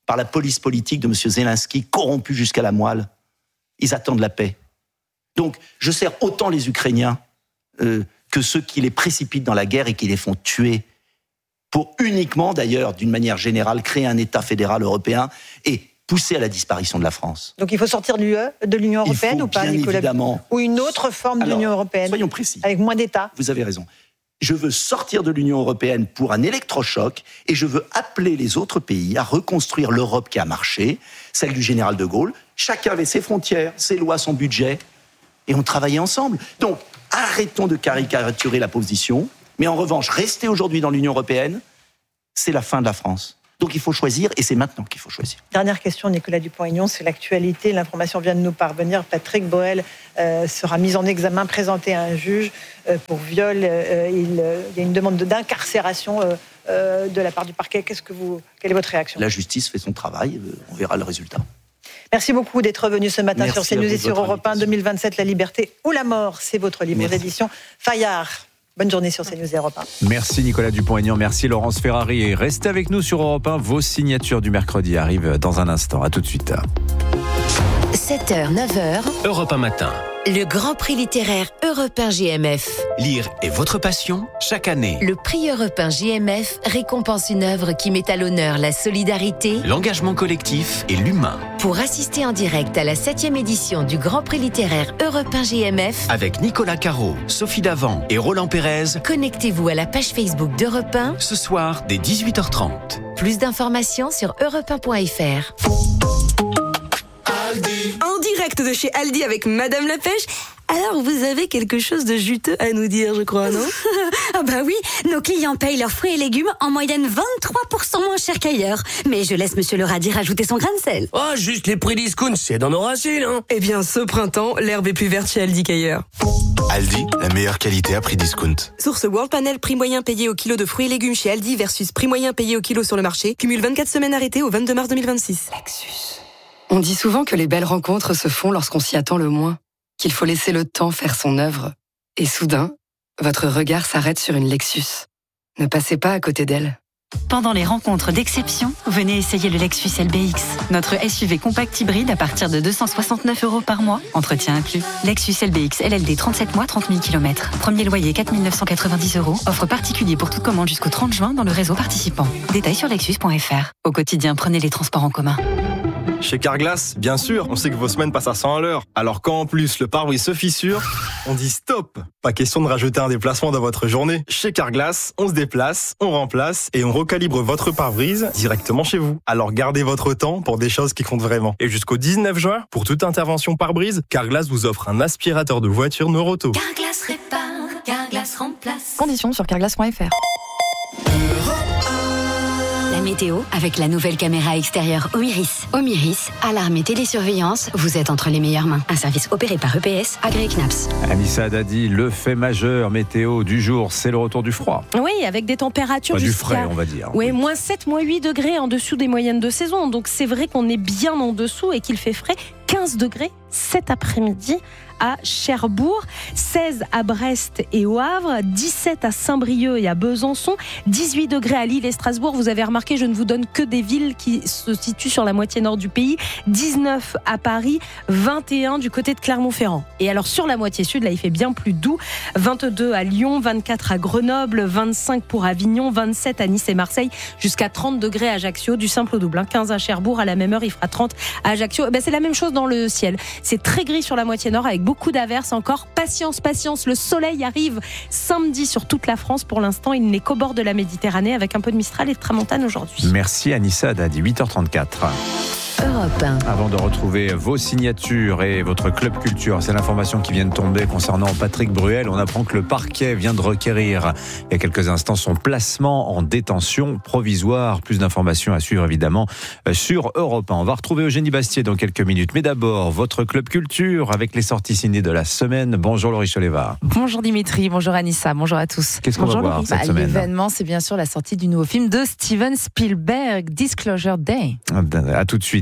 par la police politique de M. Zelensky, corrompu jusqu'à la moelle. Ils attendent la paix. Donc, je sers autant les Ukrainiens que ceux qui les précipitent dans la guerre et qui les font tuer, pour uniquement, d'ailleurs, d'une manière générale, créer un État fédéral européen et pousser à la disparition de la France. Donc il faut sortir de l'Union européenne ou pas, Nicolas ? Évidemment. Ou une autre forme d'Union européenne ? Soyons précis. Avec moins d'États ? Vous avez raison. Je veux sortir de l'Union européenne pour un électrochoc et je veux appeler les autres pays à reconstruire l'Europe qui a marché, celle du général de Gaulle. Chacun avait ses frontières, ses lois, son budget, et on travaillait ensemble. Donc, arrêtons de caricaturer la position, mais en revanche, rester aujourd'hui dans l'Union européenne, c'est la fin de la France. Donc il faut choisir, et c'est maintenant qu'il faut choisir. Dernière question, Nicolas Dupont-Aignan, c'est l'actualité. L'information vient de nous parvenir. Patrick Boel sera mis en examen, présenté à un juge pour viol. Il y a une demande d'incarcération de la part du parquet. Quelle est votre réaction ? La justice fait son travail, on verra le résultat. Merci beaucoup d'être venu ce matin. Merci sur CNews et sur Europe 1. 2027, la liberté ou la mort, c'est votre livre d'édition. Fayard. Bonne journée sur CNews et Europe 1. Merci Nicolas Dupont-Aignan, merci Laurence Ferrari. Et restez avec nous sur Europe 1. Vos signatures du mercredi arrivent dans un instant. À tout de suite. 7h, 9h. Europe 1 matin. Le Grand Prix littéraire Europe 1 JMF. Lire est votre passion chaque année. Le prix Europe 1 JMF récompense une œuvre qui met à l'honneur la solidarité, l'engagement collectif et l'humain. Pour assister en direct à la 7e édition du Grand Prix littéraire Europe 1 JMF, avec Nicolas Caro, Sophie Davant et Roland Pérez, connectez-vous à la page Facebook d'Europe 1 ce soir dès 18h30. Plus d'informations sur europe1.fr. En direct de chez Aldi avec Madame la Pêche. Alors, vous avez quelque chose de juteux à nous dire, je crois, non ? Ah bah oui, nos clients payent leurs fruits et légumes en moyenne 23% moins cher qu'ailleurs. Mais je laisse Monsieur le radis rajouter son grain de sel. Oh, juste les prix discount, c'est dans nos racines, hein. Eh bien, ce printemps, l'herbe est plus verte chez Aldi qu'ailleurs. Aldi, la meilleure qualité à prix discount. Source World Panel, prix moyen payé au kilo de fruits et légumes chez Aldi versus prix moyen payé au kilo sur le marché. Cumule 24 semaines arrêtées au 22 mars 2026. Lexus. On dit souvent que les belles rencontres se font lorsqu'on s'y attend le moins, qu'il faut laisser le temps faire son œuvre. Et soudain, votre regard s'arrête sur une Lexus. Ne passez pas à côté d'elle. Pendant les rencontres d'exception, venez essayer le Lexus LBX. Notre SUV compact hybride à partir de 269 € par mois, entretien inclus. Lexus LBX LLD 37 mois, 30 000 km. Premier loyer 4 990 €. Offre particulier pour toute commande jusqu'au 30 juin dans le réseau participant. Détails sur lexus.fr. Au quotidien, prenez les transports en commun. Chez Carglass, bien sûr, on sait que vos semaines passent à 100 à l'heure. Alors quand en plus le pare-brise se fissure, on dit stop. Pas question de rajouter un déplacement dans votre journée. Chez Carglass, on se déplace, on remplace et on recalibre votre pare-brise directement chez vous. Alors gardez votre temps pour des choses qui comptent vraiment. Et jusqu'au 19 juin, pour toute intervention pare-brise, Carglass vous offre un aspirateur de voiture Noroto. Carglass répare, Carglass remplace. Conditions sur carglass.fr. La météo avec la nouvelle caméra extérieure Omiris. Omiris, alarme et télésurveillance, vous êtes entre les meilleures mains. Un service opéré par EPS, agréé CNAPS. Anissa Dadi, le fait majeur météo du jour, c'est le retour du froid. Oui, avec des températures du frais, on va dire. Oui, moins 7, moins 8 degrés en dessous des moyennes de saison. Donc c'est vrai qu'on est bien en dessous et qu'il fait frais. 15 degrés cet après-midi à Cherbourg, 16 à Brest et au Havre, 17 à Saint-Brieuc et à Besançon, 18 degrés à Lille et Strasbourg. Vous avez remarqué, je ne vous donne que des villes qui se situent sur la moitié nord du pays, 19 à Paris, 21 du côté de Clermont-Ferrand. Et alors sur la moitié sud, là il fait bien plus doux, 22 à Lyon, 24 à Grenoble, 25 pour Avignon, 27 à Nice et Marseille, jusqu'à 30 degrés à Ajaccio, du simple au double, 15 à Cherbourg, à la même heure il fera 30 à Ajaccio. C'est la même chose dans le ciel, c'est très gris sur la moitié nord avec beaucoup d'averses encore. Patience, le soleil arrive samedi sur toute la France. Pour l'instant, il n'est qu'au bord de la Méditerranée avec un peu de Mistral et de Tramontane aujourd'hui. Merci Anissa Dadi, 8h34. Europe 1. Avant de retrouver vos signatures et votre club culture, c'est l'information qui vient de tomber concernant Patrick Bruel. On apprend que le parquet vient de requérir il y a quelques instants son placement en détention provisoire. Plus d'informations à suivre évidemment sur Europe 1. On va retrouver Eugénie Bastier dans quelques minutes. Mais d'abord, votre club culture avec les sorties ciné de la semaine. Bonjour Laurie Choleva. Bonjour Dimitri, bonjour Anissa, bonjour à tous. Qu'est-ce qu'on va voir cette semaine ? L'événement, c'est bien sûr la sortie du nouveau film de Steven Spielberg, Disclosure Day. À tout de suite.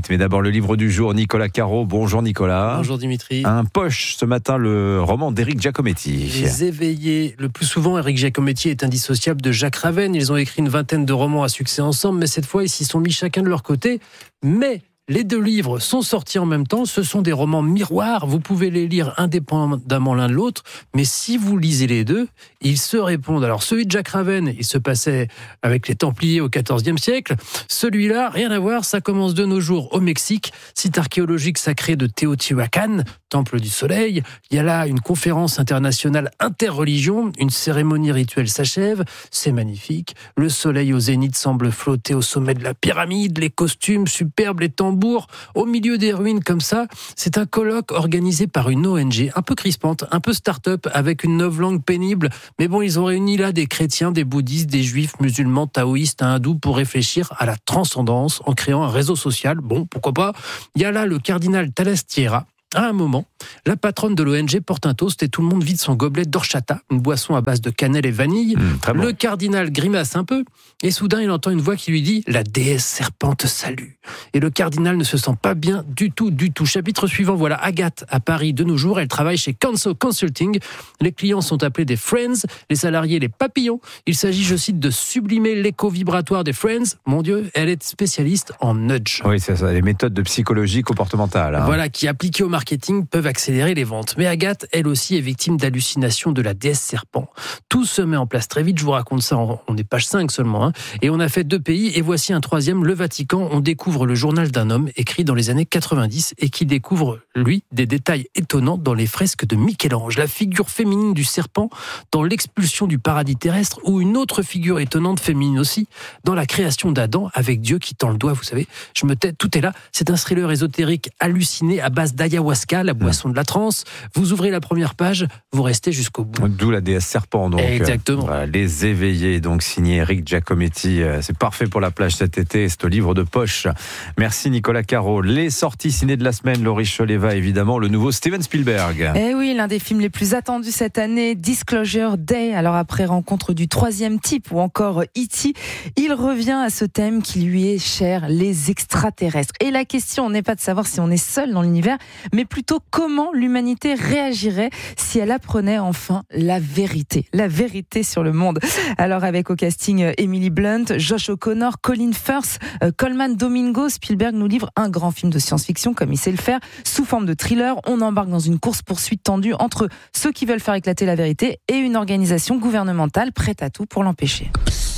suite. Mais d'abord, le livre du jour, Nicolas Caro. Bonjour Nicolas. Bonjour Dimitri. Un poche ce matin, le roman d'Éric Giacometti. Les éveillés. Le plus souvent, Éric Giacometti est indissociable de Jacques Ravenne. Ils ont écrit une vingtaine de romans à succès ensemble, mais cette fois, ils s'y sont mis chacun de leur côté. Mais les deux livres sont sortis en même temps. Ce sont des romans miroirs. Vous pouvez les lire indépendamment l'un de l'autre. Mais si vous lisez les deux, ils se répondent. Alors, celui de Jacques Ravenne, il se passait avec les Templiers au XIVe siècle. Celui-là, rien à voir. Ça commence de nos jours au Mexique, site archéologique sacré de Teotihuacan, temple du soleil. Il y a là une conférence internationale interreligion. Une cérémonie rituelle s'achève. C'est magnifique. Le soleil au zénith semble flotter au sommet de la pyramide. Les costumes superbes, les tambours au milieu des ruines comme ça. C'est un colloque organisé par une ONG un peu crispante, un peu start-up, avec une novlangue pénible. Mais bon, ils ont réuni là des chrétiens, des bouddhistes, des juifs, musulmans, taoïstes, hindous pour réfléchir à la transcendance en créant un réseau social. Bon, pourquoi pas. Il y a là le cardinal Talastiera. À un moment, la patronne de l'ONG porte un toast et tout le monde vide son gobelet d'horchata, une boisson à base de cannelle et vanille. Le cardinal grimace un peu et soudain il entend une voix qui lui dit « La déesse serpente salue ». Et le cardinal ne se sent pas bien du tout. Chapitre suivant, voilà Agathe à Paris de nos jours. Elle travaille chez Canso Consulting. Les clients sont appelés des Friends, les salariés les papillons. Il s'agit, je cite, de sublimer l'écho vibratoire des Friends. Mon Dieu, elle est spécialiste en nudge. Oui, c'est ça, les méthodes de psychologie comportementale. Hein. Voilà, qui appliquées au marketing peuvent accélérer les ventes. Mais Agathe, elle aussi, est victime d'hallucinations de la déesse serpent. Tout se met en place très vite. Je vous raconte ça, on est page 5 seulement. Hein. Et on a fait 2 pays, et voici un 3e, le Vatican. On découvre le journal d'un homme écrit dans les années 90 et qui découvre, lui, des détails étonnants dans les fresques de Michel-Ange. La figure féminine du serpent dans l'expulsion du paradis terrestre, ou une autre figure étonnante féminine aussi dans la création d'Adam avec Dieu qui tend le doigt, vous savez. Je me tais, tout est là. C'est un thriller ésotérique halluciné à base d'ayahuasca, la boisson de la transe. Vous ouvrez la première page, vous restez jusqu'au bout. D'où la déesse serpent, donc. Exactement. Voilà, Les éveillés, donc signé Éric Giacometti. C'est parfait pour la plage cet été, c'est au livre de poche. Merci Nicolas Caro. Les sorties ciné de la semaine, Laurie Choleva, évidemment, le nouveau Steven Spielberg. Eh oui, l'un des films les plus attendus cette année, Disclosure Day. Alors après Rencontre du troisième type ou encore E.T., il revient à ce thème qui lui est cher, les extraterrestres. Et la question n'est pas de savoir si on est seul dans l'univers, mais plutôt comment l'humanité réagirait si elle apprenait enfin la vérité sur le monde. Alors avec au casting Emily Blunt, Josh O'Connor, Colin Firth, Coleman Domingo, Spielberg nous livre un grand film de science-fiction comme il sait le faire, sous forme de thriller. On embarque dans une course-poursuite tendue entre ceux qui veulent faire éclater la vérité et une organisation gouvernementale prête à tout pour l'empêcher.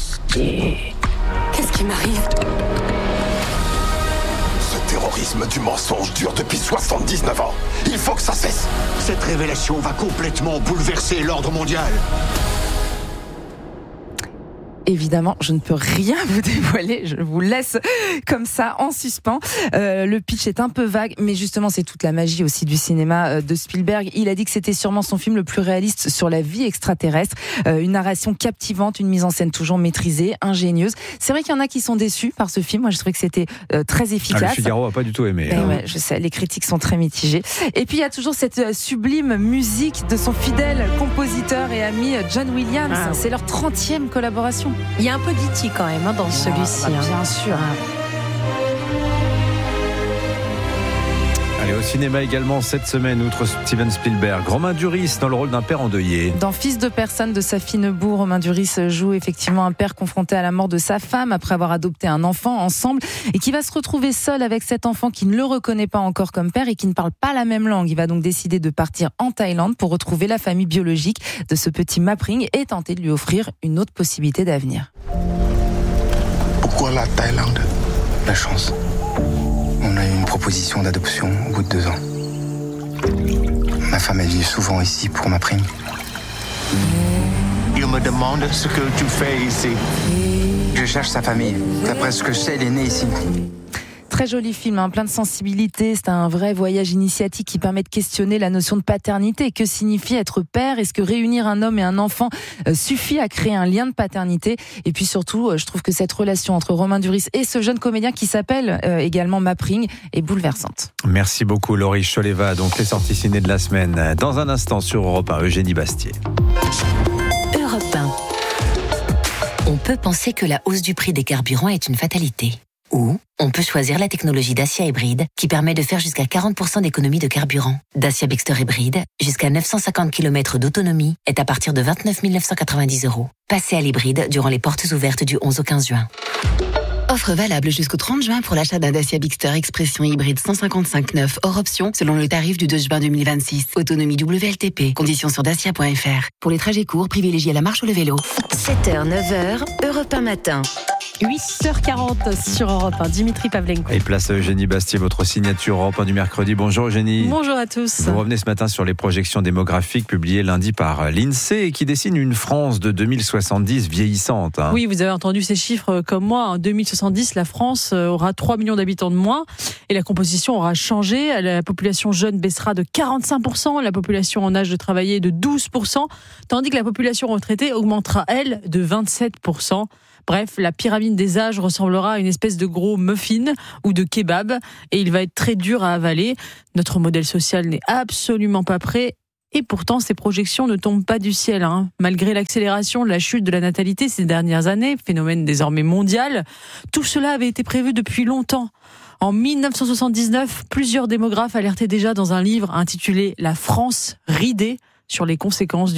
Qu'est-ce qui m'arrive ? Ce terrorisme du mensonge dure depuis 79 ans. Il faut que ça cesse. Cette révélation va complètement bouleverser l'ordre mondial. Évidemment, je ne peux rien vous dévoiler, je vous laisse comme ça en suspens. Le pitch est un peu vague, mais justement c'est toute la magie aussi du cinéma de Spielberg. Il a dit que c'était sûrement son film le plus réaliste sur la vie extraterrestre. Une narration captivante, une mise en scène toujours maîtrisée, ingénieuse. C'est vrai qu'il y en a qui sont déçus par ce film. Moi je trouvais que c'était très efficace. Le Figaro n'a pas du tout aimé. Ouais, je sais, les critiques sont très mitigées. Et puis il y a toujours cette sublime musique de son fidèle compositeur et ami John Williams. C'est leur 30e collaboration. Il y a un peu d'E.T. quand même dans celui-ci. Bien sûr. Allez, au cinéma également cette semaine, outre Steven Spielberg, Romain Duris dans le rôle d'un père endeuillé. Dans Fils de personne de Safi Nebou, Romain Duris joue effectivement un père confronté à la mort de sa femme après avoir adopté un enfant ensemble et qui va se retrouver seul avec cet enfant qui ne le reconnaît pas encore comme père et qui ne parle pas la même langue. Il va donc décider de partir en Thaïlande pour retrouver la famille biologique de ce petit Mapring et tenter de lui offrir une autre possibilité d'avenir. Pourquoi la Thaïlande ? La chance. On a eu une proposition d'adoption au bout de 2 ans. Ma femme, elle vit souvent ici pour ma prime. Il me demande ce que tu fais ici. Je cherche sa famille. D'après ce que je sais, elle est née ici. Très joli film, plein de sensibilité. C'est un vrai voyage initiatique qui permet de questionner la notion de paternité. Que signifie être père ? Est-ce que réunir un homme et un enfant suffit à créer un lien de paternité ? Et puis surtout, je trouve que cette relation entre Romain Duris et ce jeune comédien qui s'appelle également Mapring est bouleversante. Merci beaucoup Laurie Choleva. Donc les sorties ciné de la semaine. Dans un instant sur Europe 1, Eugénie Bastier. Europe 1. On peut penser que la hausse du prix des carburants est une fatalité. Ou on peut choisir la technologie Dacia hybride qui permet de faire jusqu'à 40% d'économie de carburant. Dacia Bigster hybride, jusqu'à 950 km d'autonomie, est à partir de 29 990 €. Passez à l'hybride durant les portes ouvertes du 11 au 15 juin. Offre valable jusqu'au 30 juin pour l'achat d'un Dacia Bigster Expression hybride 155/9 hors option selon le tarif du 2 juin 2026. Autonomie WLTP. Conditions sur dacia.fr. Pour les trajets courts, privilégiez la marche ou le vélo. 7h, 9h, Europe 1 matin. 8h40 sur Europe 1. Dimitri Pavlenko. Et place à Eugénie Bastier, votre signature Europe 1 du mercredi. Bonjour Eugénie. Bonjour à tous. Vous revenez ce matin sur les projections démographiques publiées lundi par l'INSEE et qui dessinent une France de 2070 vieillissante. Oui, vous avez entendu ces chiffres comme moi. En 2070, la France aura 3 millions d'habitants de moins et la composition aura changé. La population jeune baissera de 45%, la population en âge de travailler de 12%, tandis que la population retraitée augmentera, elle, de 27%. Bref, la pyramide des âges ressemblera à une espèce de gros muffin ou de kebab et il va être très dur à avaler. Notre modèle social n'est absolument pas prêt et pourtant ces projections ne tombent pas du ciel. Malgré l'accélération de la chute de la natalité ces dernières années, phénomène désormais mondial, tout cela avait été prévu depuis longtemps. En 1979, plusieurs démographes alertaient déjà dans un livre intitulé « La France ridée » sur les conséquences